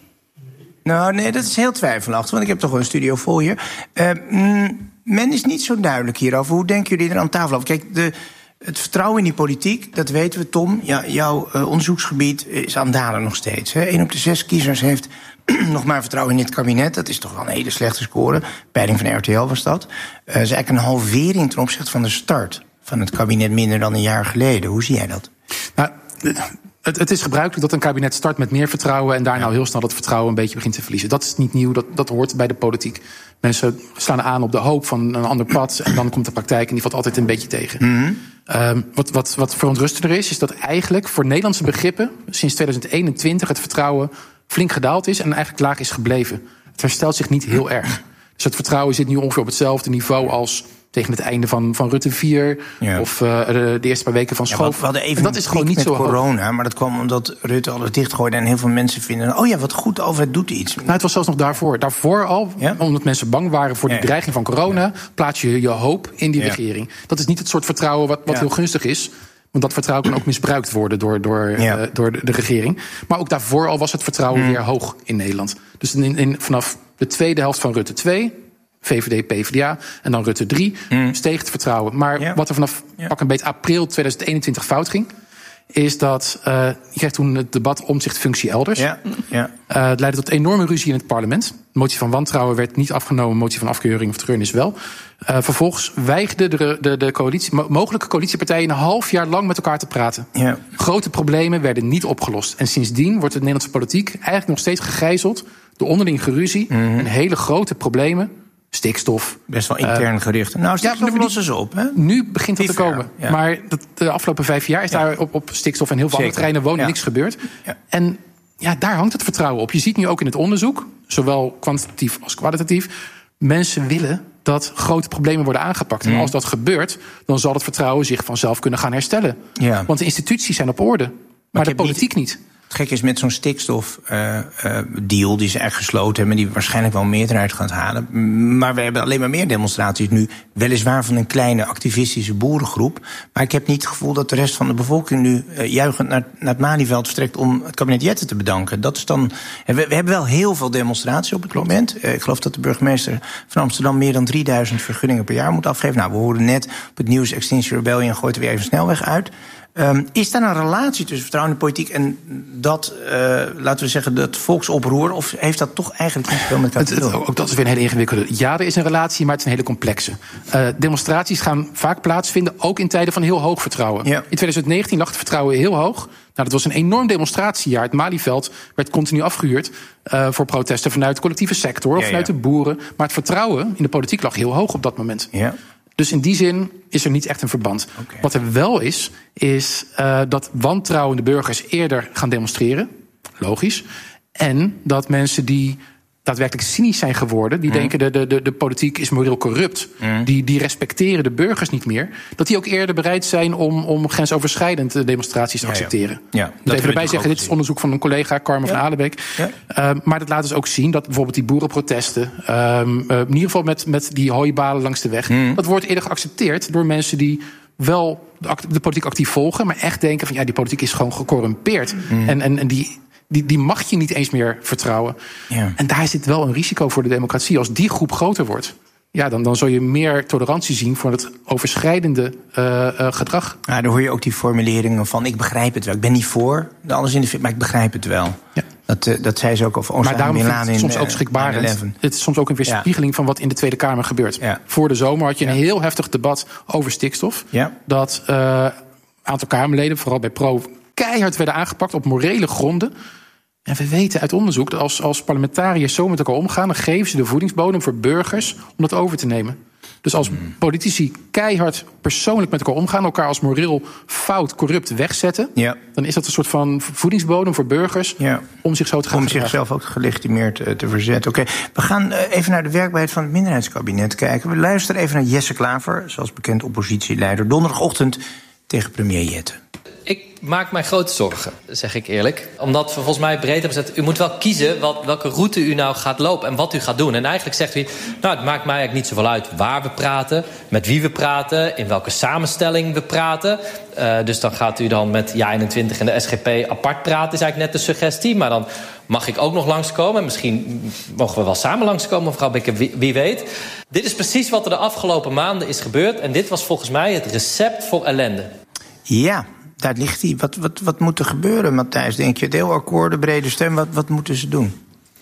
Nou, nee, dat is heel twijfelachtig, want ik heb toch wel een studio vol hier. Uh, mm, men is niet zo duidelijk hierover. Hoe denken jullie er aan tafel over? Kijk, de, het vertrouwen in die politiek, dat weten we, Tom. Ja, jouw uh, onderzoeksgebied is aan het dalen nog steeds. Hè. Eén op de zes kiezers heeft nog maar vertrouwen in dit kabinet. Dat is toch wel een hele slechte score. Peiling van R T L was dat. Uh, dat is eigenlijk een halvering ten opzichte van de start van het kabinet minder dan een jaar geleden. Hoe zie jij dat? Nou, Het, het is gebruikelijk dat een kabinet start met meer vertrouwen en daarna ja. nou heel snel dat vertrouwen een beetje begint te verliezen. Dat is niet nieuw, dat, dat hoort bij de politiek. Mensen slaan aan op de hoop van een ander pad en dan komt de praktijk en die valt altijd een beetje tegen. Mm-hmm. Um, wat, wat, wat verontrustender is, is dat eigenlijk voor Nederlandse begrippen sinds tweeduizend eenentwintig het vertrouwen flink gedaald is en eigenlijk laag is gebleven. Het herstelt zich niet heel erg. Dus het vertrouwen zit nu ongeveer op hetzelfde niveau als tegen het einde van, van Rutte vier. Ja. Of uh, de, de eerste paar weken van Schoof. Ja, we hadden even dat is gewoon niet met zo corona, hoog. Maar dat kwam omdat Rutte alles dichtgooide en heel veel mensen vinden, oh ja, wat goed, de overheid doet iets. Nou, het was zelfs nog daarvoor. Daarvoor al, ja? omdat mensen bang waren voor ja. die dreiging van corona, ja. plaats je je hoop in die ja. regering. Dat is niet het soort vertrouwen wat, wat ja. heel gunstig is. Want dat vertrouwen kan ook misbruikt worden door, door, ja. uh, door de, de regering. Maar ook daarvoor al was het vertrouwen mm. weer hoog in Nederland. Dus in, in, vanaf de tweede helft van Rutte twee, V V D, P V D A en dan Rutte drie, mm. steeg het vertrouwen. Maar ja. wat er vanaf ja. pak een beetje april tweeduizend eenentwintig fout ging, is dat uh, je kreeg toen het debat omzichtfunctie elders. Ja. Ja. Uh, het leidde tot enorme ruzie in het parlement. De motie van wantrouwen werd niet afgenomen, motie van afkeuring of treurnis wel. Uh, vervolgens weigerden de, de, de coalitie, mogelijke coalitiepartijen een half jaar lang met elkaar te praten. Ja. Grote problemen werden niet opgelost. En sindsdien wordt de Nederlandse politiek eigenlijk nog steeds gegijzeld door onderling geruzie mm-hmm. en hele grote problemen. Stikstof. Best wel intern uh, gericht. Nou, stikstof ja, lossen ze op, hè? Nu begint dat te komen. Ja. Maar dat, de afgelopen vijf jaar is ja. daar op, op stikstof en heel veel Zeker. andere terreinen wonen ja. niks gebeurd. Ja. En ja, daar hangt het vertrouwen op. Je ziet nu ook in het onderzoek, zowel kwantitatief als kwalitatief, mensen willen dat grote problemen worden aangepakt. Mm. En als dat gebeurt, dan zal het vertrouwen zich vanzelf kunnen gaan herstellen. Ja. Want de instituties zijn op orde, maar, maar de politiek niet. niet. Het gek is met zo'n stikstofdeal uh, uh, die ze echt gesloten hebben, die waarschijnlijk wel een meerderheid gaat halen. Maar we hebben alleen maar meer demonstraties nu. Weliswaar van een kleine activistische boerengroep. Maar ik heb niet het gevoel dat de rest van de bevolking nu uh, juichend naar, naar het Malieveld vertrekt om het kabinet Jette te bedanken. Dat is dan. We, we hebben wel heel veel demonstraties op het moment. Uh, ik geloof dat de burgemeester van Amsterdam meer dan drieduizend vergunningen per jaar moet afgeven. Nou, we hoorden net op het nieuws Extinction Rebellion gooit er weer even snelweg uit. Um, is daar een relatie tussen vertrouwen in de politiek en dat, uh, laten we zeggen, dat volksoproer? Of heeft dat toch eigenlijk niet veel met elkaar te doen? Ook dat is weer een hele ingewikkelde. Ja, er is een relatie, maar het is een hele complexe. Uh, demonstraties gaan vaak plaatsvinden, ook in tijden van heel hoog vertrouwen. Ja. In tweeduizend negentien lag het vertrouwen heel hoog. Nou, dat was een enorm demonstratiejaar. Het Malieveld werd continu afgehuurd uh, voor protesten vanuit de collectieve sector of ja, vanuit ja. de boeren. Maar het vertrouwen in de politiek lag heel hoog op dat moment. Ja. Dus in die zin is er niet echt een verband. Okay. Wat er wel is, is uh, dat wantrouwende burgers eerder gaan demonstreren. Logisch. En dat mensen die daadwerkelijk cynisch zijn geworden, die mm. denken de, de, de, de politiek is moreel corrupt, mm. die, die respecteren de burgers niet meer, dat die ook eerder bereid zijn om, om grensoverschrijdend demonstraties te ja, accepteren. Ja. Ja, ik moet even erbij zeggen, dit is onderzoek van een collega, Carmen ja. van Alenbeek. Ja. Uh, maar dat laat dus ook zien dat bijvoorbeeld die boerenprotesten, um, uh, in ieder geval met, met die hooibalen langs de weg, mm. dat wordt eerder geaccepteerd door mensen die wel de, de politiek actief volgen, maar echt denken van ja, die politiek is gewoon gecorrumpeerd. Mm. En, en, en die Die, die mag je niet eens meer vertrouwen. Ja. En daar zit wel een risico voor de democratie. Als die groep groter wordt, ja, dan, dan zul je meer tolerantie zien voor het overschrijdende uh, uh, gedrag. Ja, dan hoor je ook die formuleringen van ik begrijp het wel. Ik ben niet voor de alles in de fit, maar ik begrijp het wel. Ja. Dat, uh, dat zei ze ook over Osama Maar daarom Bin vind ik het soms in, ook schrikbarend. Het is soms ook een weerspiegeling ja. van wat in de Tweede Kamer gebeurt. Ja. Voor de zomer had je een ja. heel heftig debat over stikstof. Ja. Dat een uh, aantal Kamerleden, vooral bij Pro, keihard werden aangepakt op morele gronden. En we weten uit onderzoek dat als, als parlementariërs zo met elkaar omgaan, dan geven ze de voedingsbodem voor burgers om dat over te nemen. Dus als politici keihard persoonlijk met elkaar omgaan, elkaar als moreel fout, corrupt wegzetten, ja. dan is dat een soort van voedingsbodem voor burgers ja. om zich zo te gaan Om gedragen. zichzelf ook gelegitimeerd uh, te verzetten. Oké, okay. We gaan uh, even naar de werkbaarheid van het minderheidskabinet kijken. We luisteren even naar Jesse Klaver, zoals bekend oppositieleider, donderdagochtend tegen premier Jette. Ik maak mij grote zorgen, zeg ik eerlijk. Omdat we volgens mij breed hebben gezet, u moet wel kiezen wat, welke route u nou gaat lopen en wat u gaat doen. En eigenlijk zegt u, nou, het maakt mij eigenlijk niet zoveel uit waar we praten, met wie we praten, in welke samenstelling we praten. Uh, dus dan gaat u dan met Ja eenentwintig en de S G P apart praten, is eigenlijk net de suggestie. Maar dan mag ik ook nog langskomen. En misschien mogen we wel samen langskomen, mevrouw Bekker, wie, wie weet. Dit is precies wat er de afgelopen maanden is gebeurd. En dit was volgens mij het recept voor ellende. Ja. Daar ligt hij. Wat, wat, wat moet er gebeuren, Matthijs? Denk je, deelakkoorden, brede steun, wat, wat moeten ze doen?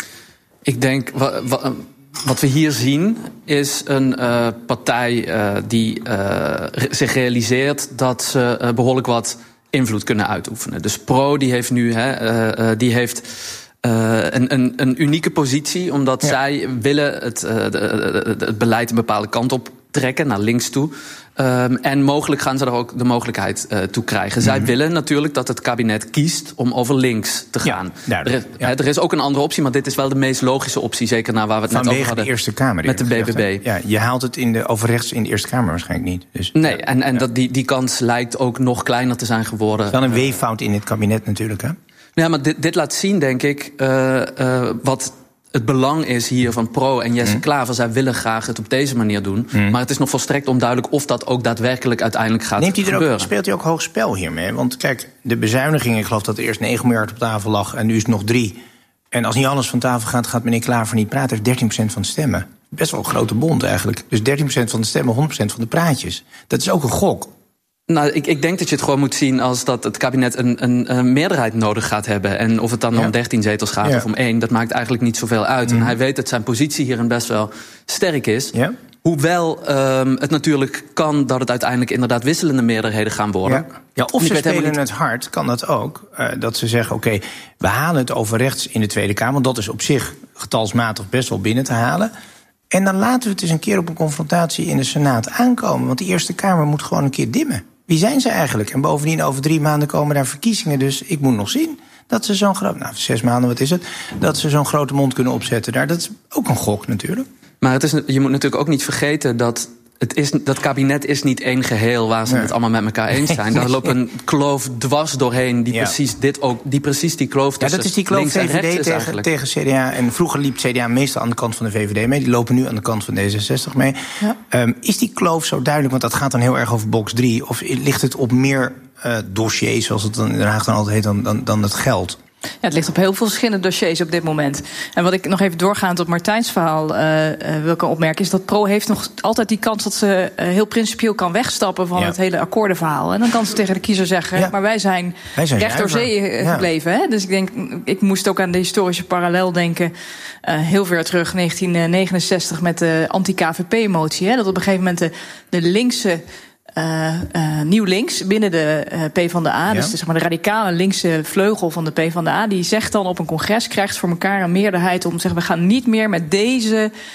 Ik denk, wat, wat, wat we hier zien is een uh, partij uh, die uh, zich realiseert dat ze uh, behoorlijk wat invloed kunnen uitoefenen. Dus Pro die heeft nu hè, uh, uh, die heeft Uh, een, een, een unieke positie, omdat ja. zij willen het, uh, de, de, de, het beleid een bepaalde kant op trekken, naar links toe. Um, en mogelijk gaan ze er ook de mogelijkheid uh, toe krijgen. Mm-hmm. Zij willen natuurlijk dat het kabinet kiest om over links te gaan. Ja, er, is, ja. er is ook een andere optie, maar dit is wel de meest logische optie, zeker naar waar we het Vanwege net over hadden. De Eerste Kamer, met de B B B. Ja, je haalt het in de, over rechts in de Eerste Kamer waarschijnlijk niet. Dus, nee, ja. en, en ja. dat die, die kans lijkt ook nog kleiner te zijn geworden. Het is wel een weeffout in het kabinet natuurlijk, hè? Ja, maar dit, dit laat zien, denk ik, uh, uh, wat het belang is hier van Pro en Jesse mm. Klaver. Zij willen graag het op deze manier doen. Mm. Maar het is nog volstrekt onduidelijk of dat ook daadwerkelijk uiteindelijk gaat Neemt hij er gebeuren. Ook, speelt hij ook hoog spel hiermee? Want kijk, de bezuiniging, ik geloof dat er eerst negen miljard op tafel lag en nu is het nog drie. En als niet alles van tafel gaat, gaat meneer Klaver niet praten. Hij heeft dertien procent van de stemmen. Best wel een grote bond eigenlijk. Dus dertien procent van de stemmen, honderd procent van de praatjes. Dat is ook een gok. Nou, ik, ik denk dat je het gewoon moet zien als dat het kabinet een, een, een meerderheid nodig gaat hebben. En of het dan ja. om dertien zetels gaat ja. of om één, dat maakt eigenlijk niet zoveel uit. Mm. En hij weet dat zijn positie hierin best wel sterk is. Ja. Hoewel um, het natuurlijk kan dat het uiteindelijk inderdaad wisselende meerderheden gaan worden. Ja, ja of ze spelen niet... het hard, kan dat ook. Uh, dat ze zeggen, oké, okay, we halen het over rechts in de Tweede Kamer. Want dat is op zich getalsmatig best wel binnen te halen. En dan laten we het eens een keer op een confrontatie in de Senaat aankomen. Want de Eerste Kamer moet gewoon een keer dimmen. Wie zijn ze eigenlijk? En bovendien, over drie maanden komen daar verkiezingen. Dus ik moet nog zien dat ze zo'n groot... Nou, zes maanden, wat is het? Dat ze zo'n grote mond kunnen opzetten daar. Dat is ook een gok natuurlijk. Maar het is, je moet natuurlijk ook niet vergeten dat... Het is, dat kabinet is niet één geheel waar ze nee. het allemaal met elkaar eens zijn. Daar loopt een kloof dwars doorheen die, ja. precies, dit ook, die precies die kloof tussen ja, dat is die kloof V V D tegen, tegen C D A. En vroeger liep C D A meestal aan de kant van de V V D mee. Die lopen nu aan de kant van D zesenzestig mee. Ja. Um, is die kloof zo duidelijk? Want dat gaat dan heel erg over box drie. Of ligt het op meer uh, dossiers, zoals het dan in Den Haag dan altijd heet, dan, dan, dan het geld? Ja, het ligt op heel veel verschillende dossiers op dit moment. En wat ik nog even doorgaand op Martijns verhaal uh, uh, wil kan opmerken... is dat Pro heeft nog altijd die kans dat ze uh, heel principieel kan wegstappen... van ja. het hele akkoordenverhaal. En dan kan ze tegen de kiezer zeggen... Ja. maar wij zijn, wij zijn recht door zee uh, gebleven. Ja. Hè? Dus ik denk, ik moest ook aan de historische parallel denken... Uh, heel ver terug, negentien negenenzestig, met de anti-K V P-motie. Hè? Dat op een gegeven moment de, de linkse... Uh, uh, nieuw links binnen de uh, PvdA, ja. dus de, zeg maar, de radicale linkse vleugel van de PvdA, die zegt dan op een congres, krijgt voor elkaar een meerderheid om te zeggen, we gaan niet meer met deze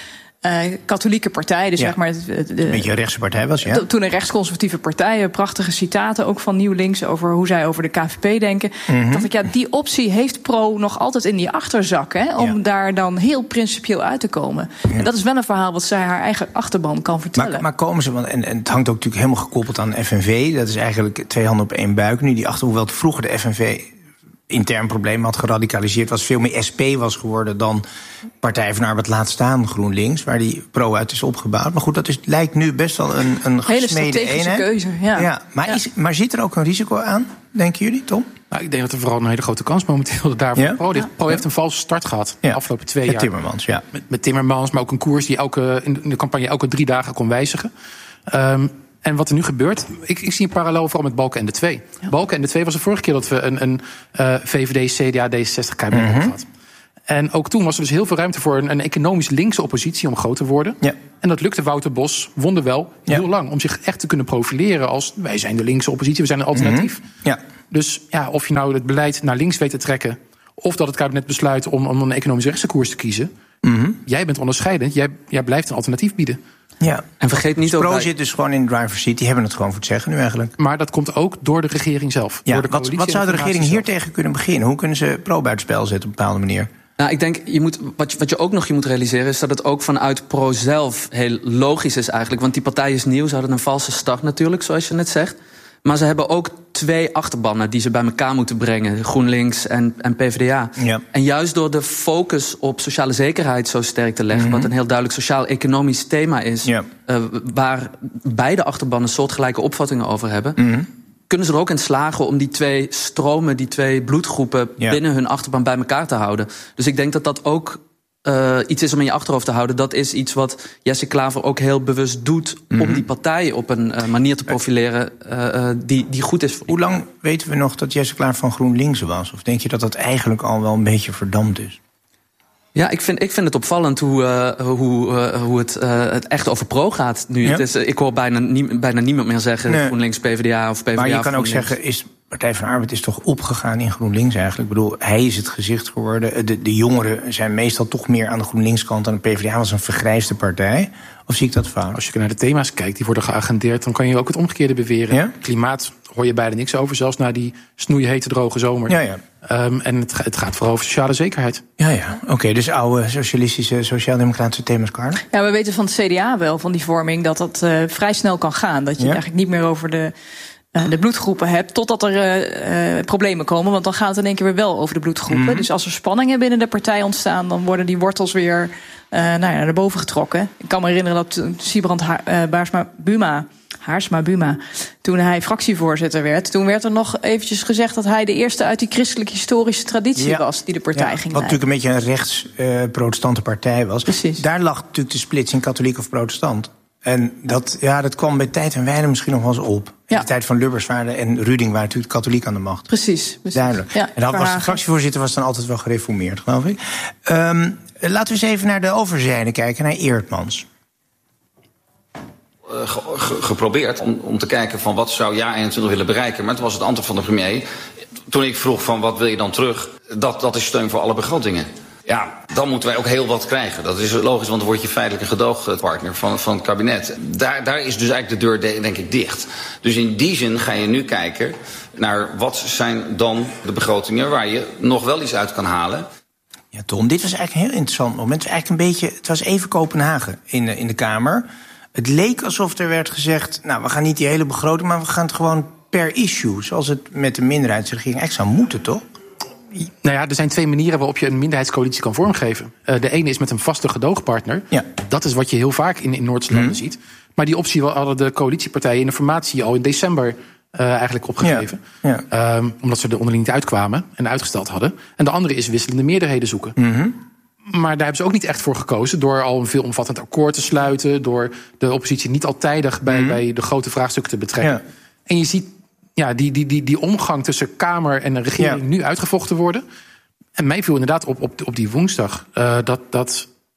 Uh, katholieke partij, dus ja. zeg maar... De, de, een beetje een rechtse partij was, ja. Toen een rechtsconservatieve partij, prachtige citaten ook van Nieuw Links over hoe zij over de K V P denken. Mm-hmm. Dacht ik, ja, die optie heeft Pro nog altijd in die achterzak, hè, om ja. daar dan heel principieel uit te komen. Ja. En dat is wel een verhaal wat zij haar eigen achterban kan vertellen. Maar, maar komen ze, want, en, en het hangt ook natuurlijk helemaal gekoppeld aan F N V, dat is eigenlijk twee handen op één buik nu, die achter, hoewel het vroeger de F N V intern probleem had geradicaliseerd, was veel meer S P was geworden dan Partij van de Arbeid, laat staan GroenLinks, waar die Pro uit is opgebouwd. Maar goed, dat is, lijkt nu best wel een, een hele strategische eenheid. keuze. Ja. Ja, maar, ja. Is, maar zit er ook een risico aan, denken jullie, Tom? Nou, ik denk dat er vooral een hele grote kans momenteel daarvoor. Ja? Pro, heeft, Pro heeft een valse start gehad de ja. afgelopen twee met jaar. Timmermans, ja. Met, met Timmermans, maar ook een koers die elke, in de campagne elke drie dagen kon wijzigen. Um, En wat er nu gebeurt, ik, ik zie een parallel vooral met Balkenende twee. Ja. Balkenende twee was de vorige keer dat we een, een uh, V V D, C D A, D zesenzestig kabinet mm-hmm. hebben gehad. En ook toen was er dus heel veel ruimte voor een, een economisch linkse oppositie om groot te worden. Ja. En dat lukte Wouter Bos wonderwel heel ja. lang om zich echt te kunnen profileren als wij zijn de linkse oppositie, we zijn een alternatief. Mm-hmm. Ja. Dus ja, of je nou het beleid naar links weet te trekken, of dat het kabinet besluit om, om een economische rechtse koers te kiezen. Mm-hmm. Jij bent onderscheidend, jij, jij blijft een alternatief bieden. Ja, en vergeet niet dus ook. Pro zit dus gewoon in driver's seat. Die hebben het gewoon voor het zeggen nu eigenlijk. Maar dat komt ook door de regering zelf. Ja, door de wat, wat zou de regering hier tegen kunnen beginnen? Hoe kunnen ze Pro buitenspel zetten op een bepaalde manier? Nou, ik denk, je moet, wat, je, wat je ook nog je moet realiseren is dat het ook vanuit Pro zelf heel logisch is eigenlijk. Want die partij is nieuw, ze hadden een valse start natuurlijk, zoals je net zegt. Maar ze hebben ook twee achterbannen die ze bij elkaar moeten brengen. GroenLinks en, en P V D A. Ja. En juist door de focus op sociale zekerheid zo sterk te leggen, mm-hmm. wat een heel duidelijk sociaal-economisch thema is, ja. uh, waar beide achterbannen soortgelijke opvattingen over hebben, mm-hmm. kunnen ze er ook in slagen om die twee stromen, die twee bloedgroepen ja. binnen hun achterban bij elkaar te houden. Dus ik denk dat dat ook Uh, iets is om in je achterhoofd te houden. Dat is iets wat Jesse Klaver ook heel bewust doet, mm-hmm. om die partijen op een uh, manier te profileren uh, uh, die, die goed is voor. Hoe lang weten we nog dat Jesse Klaver van GroenLinks was? Of denk je dat dat eigenlijk al wel een beetje verdampt is? Ja, ik vind, ik vind het opvallend hoe, uh, hoe, uh, hoe het, uh, het echt over Pro gaat nu. Ja? Het is, uh, ik hoor bijna, nie, bijna niemand meer zeggen nee. GroenLinks, P V D A of P V D A. Maar je kan ook GroenLinks. zeggen, is Partij van de Arbeid is toch opgegaan in GroenLinks eigenlijk? Ik bedoel, hij is het gezicht geworden. De, de jongeren zijn meestal toch meer aan de GroenLinks-kant. En de P V D A was een vergrijsde partij. Of zie ik dat fout? Als je naar de thema's kijkt, die worden geagendeerd, dan kan je ook het omgekeerde beweren. Ja? Klimaat hoor je bijna niks over, zelfs na die snoeihete droge zomer. Ja, ja. Um, en het, het gaat vooral over sociale zekerheid. Ja, ja. Oké, okay, dus oude socialistische, sociaal-democratische thema's, Carla? Ja, we weten van het C D A wel, van die vorming, dat dat uh, vrij snel kan gaan. Dat je ja? eigenlijk niet meer over de uh, de bloedgroepen hebt, totdat er uh, uh, problemen komen. Want dan gaat het in één keer weer wel over de bloedgroepen. Mm-hmm. Dus als er spanningen binnen de partij ontstaan, dan worden die wortels weer uh, nou ja, naar boven getrokken. Ik kan me herinneren dat uh, Siebrand ha- uh, Baarsma Buma... Haarsma Buma, toen hij fractievoorzitter werd, toen werd er nog eventjes gezegd dat hij de eerste uit die christelijke historische traditie ja. was die de partij ja, ging wat leiden. Natuurlijk een beetje een rechts-protestante uh, partij was. Precies. Daar lag natuurlijk de splits in katholiek of protestant. En dat, ja, dat kwam bij Tijd en Wijlen misschien nog wel eens op. In ja. de tijd van Lubbers waren en Ruding waren natuurlijk katholiek aan de macht. Precies. precies. Duidelijk. Ja, en dat was de fractievoorzitter was dan altijd wel gereformeerd, geloof ik. Um, laten we eens even naar de overzijde kijken, naar Eertmans. Uh, ge- ge- geprobeerd om, om te kijken van wat zou jaar eenentwintig willen bereiken. Maar toen was het antwoord van de premier, toen ik vroeg van wat wil je dan terug, dat, dat is steun voor alle begrotingen. Ja, dan moeten wij ook heel wat krijgen. Dat is logisch, want dan word je feitelijk een gedoogpartner van, van het kabinet. Daar, daar is dus eigenlijk de deur de, denk ik dicht. Dus in die zin ga je nu kijken naar wat zijn dan de begrotingen waar je nog wel iets uit kan halen. Ja, Tom, dit was eigenlijk een heel interessant moment. Het was eigenlijk een beetje, het was even Kopenhagen in de, in de Kamer. Het leek alsof er werd gezegd, nou, we gaan niet die hele begroting, maar we gaan het gewoon per issue, zoals het met de minderheidsregering echt zou moeten, toch? Nou ja, er zijn twee manieren waarop je een minderheidscoalitie kan vormgeven. Uh, de ene is met een vaste gedoogpartner. Ja. Dat is wat je heel vaak in, in Noordse landen mm. ziet. Maar die optie hadden de coalitiepartijen in de formatie al in december uh, eigenlijk opgegeven. Ja. Ja. Um, omdat ze er onderling niet uitkwamen en uitgesteld hadden. En de andere is wisselende meerderheden zoeken. Mm-hmm. Maar daar hebben ze ook niet echt voor gekozen door al een veelomvattend akkoord te sluiten, door de oppositie niet al tijdig bij, mm-hmm. bij de grote vraagstukken te betrekken. Ja. En je ziet ja, die, die, die, die omgang tussen Kamer en de regering ja. nu uitgevochten worden. En mij viel inderdaad op, op, op die woensdag uh, dat, dat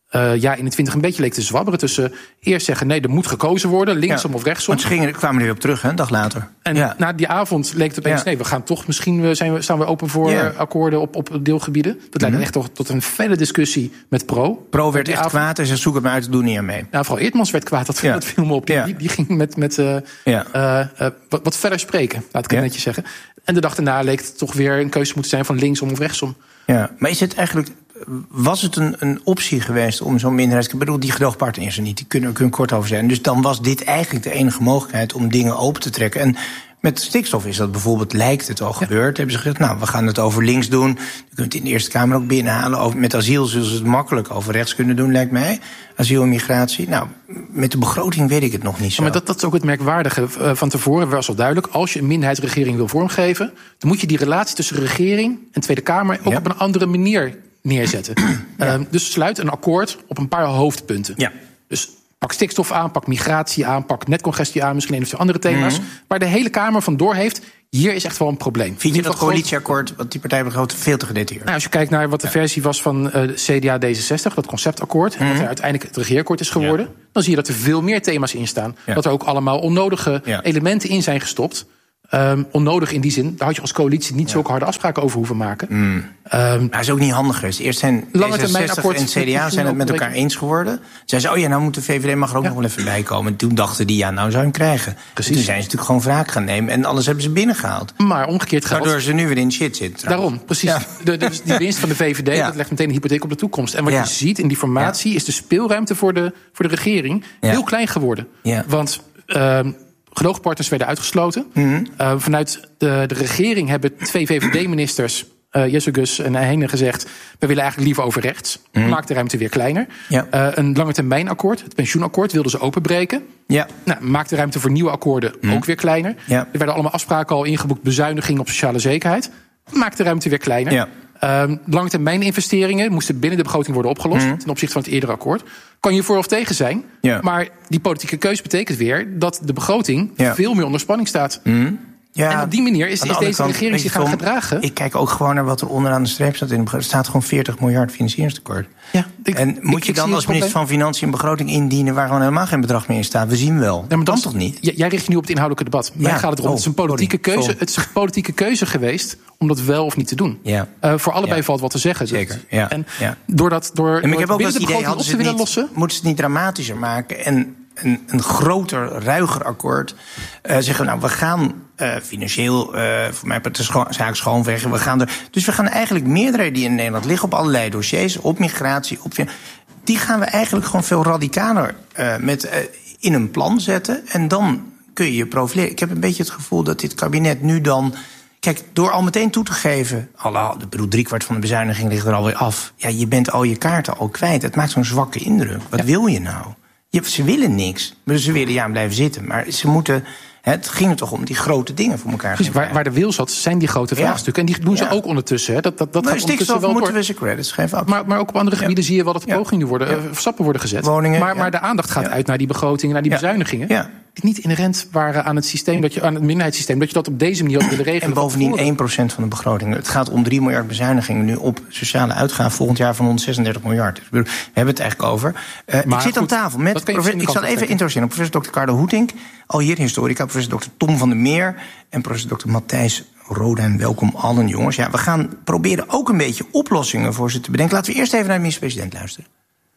Uh, jaar eenentwintig een beetje leek te zwabberen tussen eerst zeggen nee, er moet gekozen worden, linksom ja. of rechtsom. Want ze gingen, kwamen er weer op terug, hè, een dag later. En ja. na die avond leek het opeens, ja. nee, we gaan toch misschien zijn we, staan we open voor ja. akkoorden op, op deelgebieden. Dat mm-hmm. leidde echt tot, tot een felle discussie met Pro. Pro werd echt avond. kwaad en ze zoeken het maar uit, doen niet aan mee. Nou, vooral Eertmans werd kwaad, dat, ja. dat viel me op. Die, ja. die, die ging met, met uh, ja. uh, uh, wat, wat verder spreken, laat ik het ja. netjes zeggen. En de dag daarna leek het toch weer een keuze moeten zijn van linksom of rechtsom. Ja, maar is het eigenlijk... Was het een, een optie geweest om zo'n minderheid... Ik bedoel, die gedoogpartner is er niet, die kunnen we kort over zijn. Dus dan was dit eigenlijk de enige mogelijkheid om dingen open te trekken. En met stikstof is dat bijvoorbeeld, lijkt het al ja. gebeurd. Hebben ze gezegd, nou, we gaan het over links doen. Je kunt het in de Eerste Kamer ook binnenhalen. Over, met asiel zullen ze het makkelijk over rechts kunnen doen, lijkt mij. Asiel en migratie. Nou, met de begroting weet ik het nog niet zo. Ja, maar dat, dat is ook het merkwaardige. Uh, van tevoren was al duidelijk, als je een minderheidsregering wil vormgeven, dan moet je die relatie tussen regering en Tweede Kamer ook ja. op een andere manier neerzetten. Ja. Um, dus sluit een akkoord op een paar hoofdpunten. Ja. Dus pak stikstof aan, pak migratie aan, pak netcongestie aan, misschien een of twee andere thema's. Mm-hmm. Waar de hele Kamer van door heeft, hier is echt wel een probleem. Vind je dat coalitieakkoord, wat die partij begroot, veel te gedetailleerd? Nou, als je kijkt naar wat de ja. versie was van uh, de C D A D zesenzestig, dat conceptakkoord, mm-hmm. en wat er uiteindelijk het regeerakkoord is geworden, ja. dan zie je dat er veel meer thema's in staan. Ja. Dat er ook allemaal onnodige ja. elementen in zijn gestopt. Um, onnodig in die zin, daar had je als coalitie niet ja. zulke harde afspraken over hoeven maken. Mm. Um, dat is ook niet handig geweest. Eerst zijn D zesenzestig en C D A zijn het met elkaar eens geworden. Zeiden ze, oh ja, nou moet de V V D mag er ook ja. nog wel even bij komen. En toen dachten die, ja, nou zou je hem krijgen. Precies. Toen zijn ze natuurlijk gewoon wraak gaan nemen en alles hebben ze binnengehaald. Maar omgekeerd gaat. Waardoor ze nu weer in shit zitten. Trouwens. Daarom, precies. Ja. De, de, die winst van de V V D, ja. dat legt meteen een hypotheek op de toekomst. En wat ja. je ziet in die formatie, ja. is de speelruimte voor de, voor de regering ja. heel klein geworden. Ja. Want Uh, gedoogpartners werden uitgesloten. Mm-hmm. Uh, vanuit de, de regering hebben twee V V D-ministers, uh, Jesse Gus en Heijnen, gezegd, we willen eigenlijk liever over rechts. Mm-hmm. Maak de ruimte weer kleiner. Ja. Uh, een langetermijnakkoord, het pensioenakkoord, wilden ze openbreken. Ja. Nou, maak de ruimte voor nieuwe akkoorden mm-hmm. ook weer kleiner. Ja. Er werden allemaal afspraken al ingeboekt, bezuinigingen op sociale zekerheid. Maak de ruimte weer kleiner. Ja. Uh, langetermijninvesteringen moesten binnen de begroting worden opgelost, mm. ten opzichte van het eerdere akkoord. Kan je voor of tegen zijn, ja. maar die politieke keuze betekent weer dat de begroting ja. veel meer onder spanning staat. Mm. Ja, en op die manier is, de is deze kant, regering zich gaan gedragen. Ik kijk ook gewoon naar wat er onderaan de streep staat. Er staat gewoon veertig miljard financieringstekort. Ja, ik, en moet ik, je dan als minister van Financiën een begroting indienen waar gewoon helemaal geen bedrag meer in staat? We zien wel. Ja, maar dan toch niet? J- jij richt je nu op het inhoudelijke debat. Ja. Mij gaat het erom. Oh, het, is een politieke sorry, keuze, het is een politieke keuze geweest om dat wel of niet te doen. Ja. Uh, voor allebei ja. valt wat te zeggen. Zeker. Ja. En ja. doordat door, en door ik heb ook wel het idee, hadden ze het niet, lossen, moeten ze het niet dramatischer maken en Een, een groter, ruiger akkoord. Uh, zeggen we, nou, we gaan uh, financieel, uh, voor mij de scho- zaak schoonvegen. We gaan er, dus we gaan eigenlijk meerdere die in Nederland liggen op allerlei dossiers, op migratie, op, die gaan we eigenlijk gewoon veel radicaler uh, met, uh, in een plan zetten. En dan kun je je profileren. Ik heb een beetje het gevoel dat dit kabinet nu dan, kijk, door al meteen toe te geven, alle, ik bedoel, driekwart van de bezuiniging ligt er alweer af. Ja, je bent al je kaarten al kwijt. Het maakt zo'n zwakke indruk. Wat ja. wil je nou? Ja, ze willen niks. Maar ze willen ja blijven zitten. Maar ze moeten. Het ging er toch om die grote dingen voor elkaar. Dus waar, waar de wil zat, zijn die grote vraagstukken. Ja. En die doen ze ja. ook ondertussen. Hè. Dat, dat, dat maar gaat ondertussen wel moeten door. We ze credits geven. Maar, maar ook op andere gebieden ja. zie je wel dat er pogingen worden, ja. uh, stappen worden gezet. Woningen, maar, ja. maar de aandacht gaat ja. uit naar die begrotingen, naar die ja. bezuinigingen. Ja. Die niet inherent waren aan het systeem, dat je, aan het minderheidssysteem, dat je dat op deze manier had willen regelen. En bovendien één procent van de begroting. Het gaat om drie miljard bezuinigingen nu op sociale uitgaven volgend jaar van honderdzesendertig miljard. We hebben het eigenlijk over. Uh, ik zit aan tafel met. Profe- ik zal even introduceren. Professor dokter Carlo Hoetink, al hier historica, professor dokter Tom van der Meer en professor dokter Matthijs Rodijn. Welkom allen, jongens. Ja, we gaan proberen ook een beetje oplossingen voor ze te bedenken. Laten we eerst even naar de minister-president luisteren.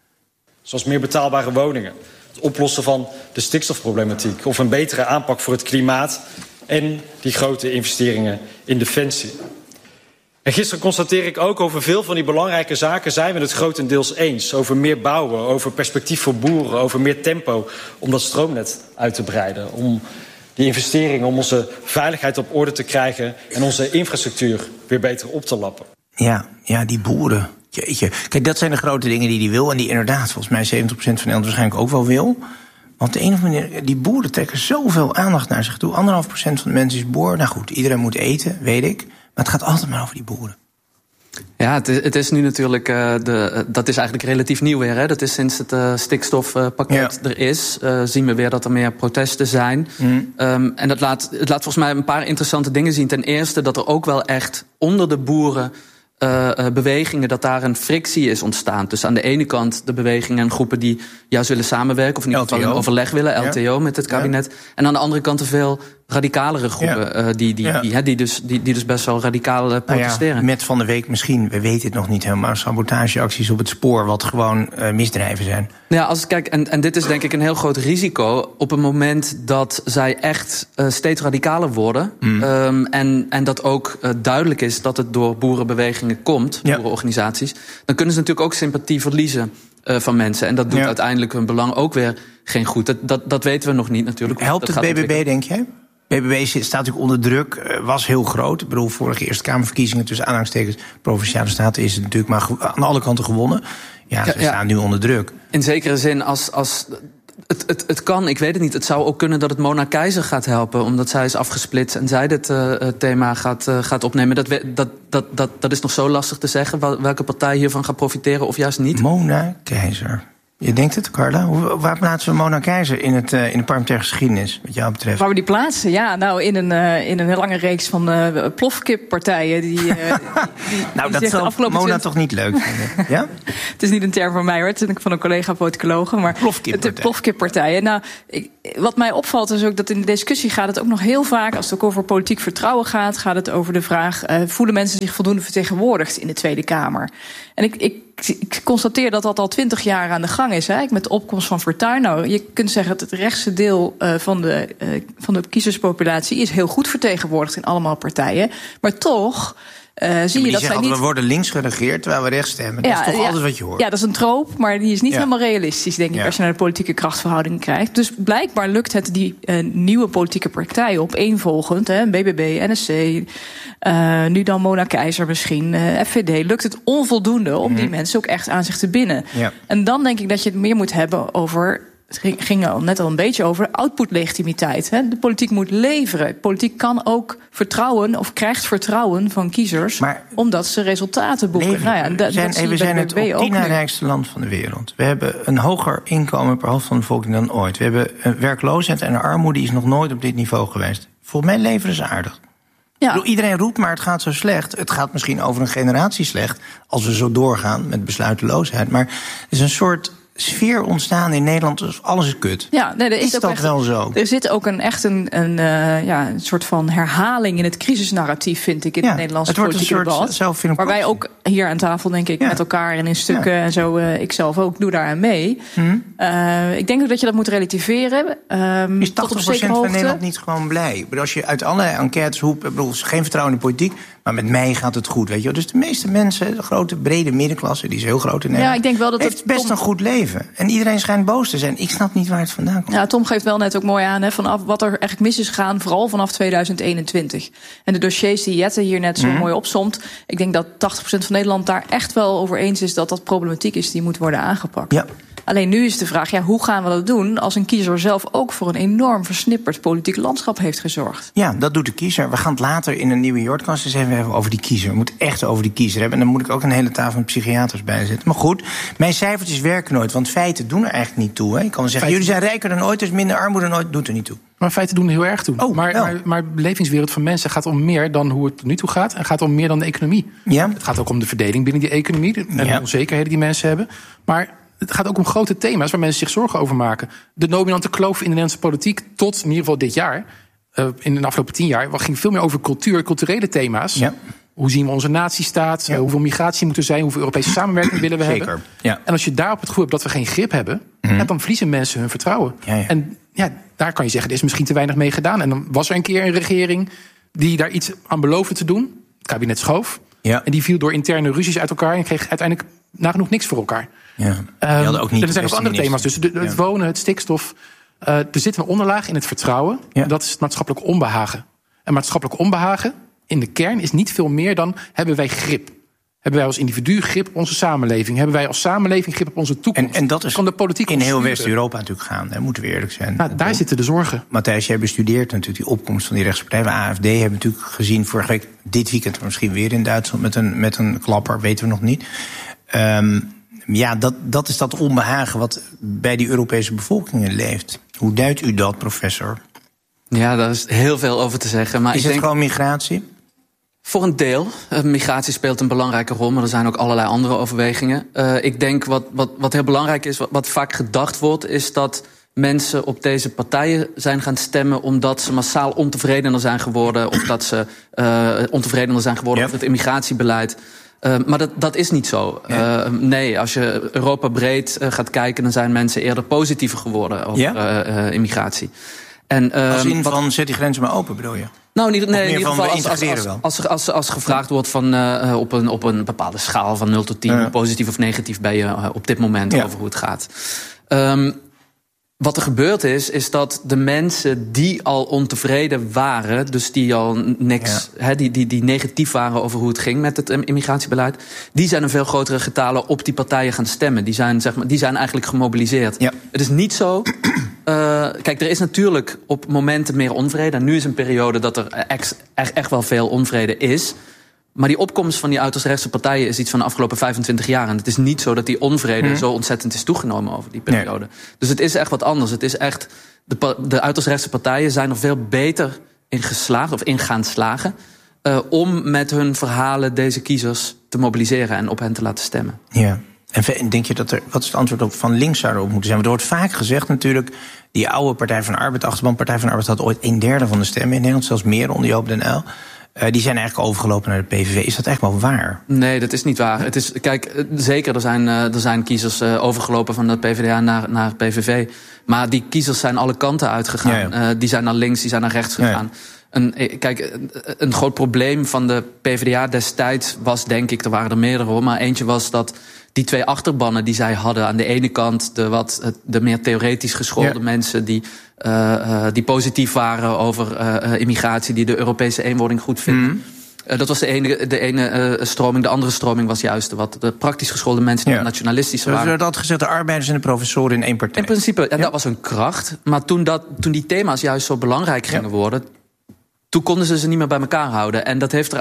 Zoals meer betaalbare woningen, het oplossen van de stikstofproblematiek of een betere aanpak voor het klimaat en die grote investeringen in defensie. En gisteren constateer ik ook, over veel van die belangrijke zaken zijn we het grotendeels eens. Over meer bouwen, over perspectief voor boeren, over meer tempo om dat stroomnet uit te breiden. Om die investeringen, om onze veiligheid op orde te krijgen en onze infrastructuur weer beter op te lappen. Ja, ja, die boeren. Jeetje. Kijk, dat zijn de grote dingen die hij wil. En die inderdaad, volgens mij zeventig procent van Nederland waarschijnlijk ook wel wil. Want de een of andere manier, die boeren trekken zoveel aandacht naar zich toe. Anderhalf procent van de mensen is boer. Nou goed, iedereen moet eten, weet ik. Maar het gaat altijd maar over die boeren. Ja, het is, het is nu natuurlijk, uh, de, dat is eigenlijk relatief nieuw weer. Hè? Dat is sinds het uh, stikstofpakket ja. er is, uh, zien we weer dat er meer protesten zijn. Mm. Um, en dat laat, het laat volgens mij een paar interessante dingen zien. Ten eerste dat er ook wel echt onder de boeren Uh, uh, bewegingen, dat daar een frictie is ontstaan. Dus aan de ene kant de bewegingen en groepen die juist willen samenwerken, of in ieder geval een overleg willen, L T O, ja. met het kabinet. Ja. En aan de andere kant de veel radicalere groepen, ja. uh, die, die, ja. die, he, die, dus, die, die dus best wel radicaal uh, protesteren. Nou ja, met van de week misschien, we weten het nog niet helemaal, sabotageacties op het spoor, wat gewoon uh, misdrijven zijn. Ja, als kijk, en, en dit is denk ik een heel groot risico op het moment dat zij echt uh, steeds radicaler worden. Mm. Um, en, en dat ook uh, duidelijk is dat het door boerenbewegingen komt, ja. boerenorganisaties. Dan kunnen ze natuurlijk ook sympathie verliezen uh, van mensen. En dat doet ja. uiteindelijk hun belang ook weer geen goed. Dat, dat, dat weten we nog niet natuurlijk. Helpt dat het B B B, denk jij? B B B staat natuurlijk onder druk, was heel groot. Ik bedoel, vorige Eerste Kamerverkiezingen tussen aanhalingstekens Provinciale Staten is het natuurlijk maar aan alle kanten gewonnen. Ja, ze ja, staan ja. nu onder druk. In zekere zin, als, als het, het, het kan, ik weet het niet. Het zou ook kunnen dat het Mona Keizer gaat helpen, omdat zij is afgesplitst en zij dit uh, thema gaat, uh, gaat opnemen. Dat, dat, dat, dat, dat is nog zo lastig te zeggen, welke partij hiervan gaat profiteren of juist niet. Mona Keizer. Je denkt het, Carla? Waar plaatsen we Mona Keizer in, het, uh, in de parlementaire geschiedenis, wat jou betreft? Waar we die plaatsen? Ja, nou, in een, uh, in een lange reeks van uh, plofkippartijen. Die, uh, die, die, nou, die dat zal Mona twintig... toch niet leuk vinden? Ja? Het is niet een term van mij, hoor. Het is van een collega politicologe. Maar de plofkippartijen. Nou, ik, wat mij opvalt is ook dat in de discussie gaat het ook nog heel vaak, als het ook over politiek vertrouwen gaat, gaat het over de vraag, uh, voelen mensen zich voldoende vertegenwoordigd in de Tweede Kamer? En ik, ik Ik constateer dat dat al twintig jaar aan de gang is. Hè, met de opkomst van Fortuyn. Nou, je kunt zeggen dat het rechtse deel uh, van, de, uh, van de kiezerspopulatie is heel goed vertegenwoordigd in allemaal partijen. Maar toch uh, zie ja, je dat zij niet. We worden links geregeerd terwijl we rechts stemmen. Dat ja, is toch ja, altijd wat je hoort. Ja, dat is een troop, maar die is niet ja. helemaal realistisch, denk ik, ja. als je naar de politieke krachtverhouding kijkt. Dus blijkbaar lukt het die uh, nieuwe politieke partijen opeenvolgend, hè, B B B, N S C, uh, nu dan Mona Keizer misschien, uh, F V D, lukt het onvoldoende om mm. die mensen ook echt aan zich te binden. Ja. En dan denk ik dat je het meer moet hebben over, het ging al net al een beetje over output-legitimiteit. Hè. De politiek moet leveren. Politiek kan ook vertrouwen of krijgt vertrouwen van kiezers, maar omdat ze resultaten boeken. Nou ja, dat, zijn, dat zie we zijn het op tien na nu. rijkste land van de wereld. We hebben een hoger inkomen per hoofd van de bevolking dan ooit. We hebben een werkloosheid en een armoede die is nog nooit op dit niveau geweest. Volgens mij leveren ze aardig. Ja. Ik bedoel, iedereen roept, maar het gaat zo slecht. Het gaat misschien over een generatie slecht, als we zo doorgaan met besluiteloosheid. Maar er is een soort sfeer ontstaan in Nederland, dus alles is kut. Ja, nee, er is, is dat echt, wel zo? Er zit ook een, echt een, een, uh, ja, een soort van herhaling in het crisisnarratief, vind ik, in ja, het Nederlandse het politieke debat. Waar wij ook hier aan tafel, denk ik, ja. met elkaar en in stukken ja. en zo, uh, ik zelf ook, doe daaraan mee. Hmm. Uh, ik denk ook dat je dat moet relativeren. Um, is tachtig procent van Nederland niet gewoon blij? Ik bedoel, als je uit allerlei enquêtes roept, ik bedoel, geen vertrouwen in de politiek, maar met mij gaat het goed, weet je. Dus de meeste mensen, de grote, brede middenklasse, die is heel groot in Nederland, ja, ik denk wel dat heeft het best Tom... een goed leven. En iedereen schijnt boos te zijn. Ik snap niet waar het vandaan komt. Ja, Tom geeft wel net ook mooi aan, hè, vanaf wat er eigenlijk mis is gegaan, vooral vanaf tweeduizend eenentwintig. En de dossiers die Jette hier net zo mm-hmm. mooi opsomt, ik denk dat tachtig procent van Nederland daar echt wel over eens is dat dat problematiek is die moet worden aangepakt. Ja. Alleen nu is de vraag, ja, hoe gaan we dat doen als een kiezer zelf ook voor een enorm versnipperd politiek landschap heeft gezorgd? Ja, dat doet de kiezer. We gaan het later in een nieuwe Jordkast eens even hebben over die kiezer. We moeten echt over die kiezer hebben. En dan moet ik ook een hele tafel met psychiaters bij zetten. Maar goed, mijn cijfertjes werken nooit, want feiten doen er eigenlijk niet toe. Hè. Ik kan wel zeggen, feiten... jullie zijn rijker dan ooit, dus minder armoede dan ooit, doet er niet toe. Maar feiten doen er heel erg toe. Oh, maar, maar, maar de belevingswereld van mensen gaat om meer dan hoe het tot nu toe gaat. En gaat om meer dan de economie. Ja. Het gaat ook om de verdeling binnen die economie en ja. de onzekerheden die mensen hebben. Maar het gaat ook om grote thema's waar mensen zich zorgen over maken. De dominante kloof in de Nederlandse politiek tot in ieder geval dit jaar, uh, in de afgelopen tien jaar, ging veel meer over cultuur, culturele thema's. Ja. Hoe zien we onze natiestaat? Ja. Uh, hoeveel migratie moet er zijn? Hoeveel Europese samenwerking willen we Zeker. hebben? Ja. En als je daarop het gevoel hebt dat we geen grip hebben, mm. ja, dan verliezen mensen hun vertrouwen. Ja, ja. En ja, daar kan je zeggen, er is misschien te weinig mee gedaan. En dan was er een keer een regering die daar iets aan beloofde te doen. Het kabinet schoof. Ja. En die viel door interne ruzies uit elkaar en kreeg uiteindelijk nagenoeg niks voor elkaar. Ja. Um, ook niet er zijn ook andere minister. thema's. Dus de, het ja. wonen, het stikstof. Uh, er zit een onderlaag in het vertrouwen. Ja. Dat is het maatschappelijk onbehagen. En maatschappelijk onbehagen in de kern is niet veel meer dan, hebben wij grip? Hebben wij als individu grip op onze samenleving? Hebben wij als samenleving grip op onze toekomst? En, en dat is kan de politiek in heel West-Europa natuurlijk gaan. Daar moeten we eerlijk zijn. Nou, daar zitten de zorgen. Matthijs, jij bestudeert natuurlijk die opkomst van die rechtspartij. De A F D hebben we natuurlijk gezien vorige week, dit weekend misschien weer in Duitsland met een, met een klapper, weten we nog niet. Um, ja, dat, dat is dat onbehagen wat bij die Europese bevolkingen leeft. Hoe duidt u dat, professor? Ja, daar is heel veel over te zeggen. Maar is ik het denk... gewoon migratie? Voor een deel. Uh, migratie speelt een belangrijke rol, maar er zijn ook allerlei andere overwegingen. Uh, ik denk wat, wat, wat heel belangrijk is, wat, wat vaak gedacht wordt, is dat mensen op deze partijen zijn gaan stemmen omdat ze massaal ontevredener zijn geworden, of dat ze uh, ontevredener zijn geworden yep. over het immigratiebeleid. Uh, maar dat, dat is niet zo. Ja. Uh, nee, als je Europa breed uh, gaat kijken, dan zijn mensen eerder positiever geworden over ja. uh, uh, immigratie. En, uh, als in wat, van zet die grenzen maar open, bedoel je? Nou, niet, nee, in ieder geval als, als, als, wel. als, als, als gevraagd wordt van, uh, op, een, op een bepaalde schaal van nul tot tien... Ja. positief of negatief ben je uh, op dit moment ja. over hoe het gaat. Um, Wat er gebeurd is, is dat de mensen die al ontevreden waren, dus die al niks, ja. he, die, die, die negatief waren over hoe het ging met het immigratiebeleid, die zijn in veel grotere getalen op die partijen gaan stemmen. Die zijn, zeg maar, die zijn eigenlijk gemobiliseerd. Ja. Het is niet zo. Uh, kijk, er is natuurlijk op momenten meer onvrede. En nu is een periode dat er echt, echt, echt wel veel onvrede is. Maar die opkomst van die uiterst rechtse partijen is iets van de afgelopen vijfentwintig jaar. En het is niet zo dat die onvrede hmm. zo ontzettend is toegenomen over die periode. Nee. Dus het is echt wat anders. Het is echt, de, de uiterst rechtse partijen zijn er veel beter in geslaagd, of in gaan slagen, uh, om met hun verhalen deze kiezers te mobiliseren en op hen te laten stemmen. Ja. En denk je dat er, wat is het antwoord op van links zou erop moeten zijn? Want er wordt vaak gezegd natuurlijk, die oude Partij van de Arbeid, achterban Partij van de Arbeid had ooit een derde van de stemmen in Nederland, zelfs meer onder Joop den Uyl. Uh, die zijn eigenlijk overgelopen naar de P V V. Is dat echt wel waar? Nee, dat is niet waar. Het is, kijk, zeker, er zijn, uh, er zijn kiezers uh, overgelopen van de P v d A naar, naar P V V. Maar die kiezers zijn alle kanten uitgegaan. Ja, ja. Uh, die zijn naar links, die zijn naar rechts gegaan. Ja, ja. Een, kijk, een groot probleem van de P v d A destijds was, denk ik, er waren er meerdere hoor, maar eentje was dat die twee achterbannen die zij hadden, aan de ene kant de, wat, de meer theoretisch geschoolde ja. mensen die, uh, uh, die positief waren over uh, immigratie, die de Europese eenwording goed vinden. Mm. Uh, dat was de ene, de ene uh, stroming. De andere stroming was juist de, wat, de praktisch geschoolde mensen die ja. nationalistisch waren. Dus er had gezegd de arbeiders en de professoren in één partij. In principe, en ja. dat was een kracht. Maar toen, dat, toen die thema's juist zo belangrijk gingen ja. worden, toen konden ze ze niet meer bij elkaar houden. En dat heeft er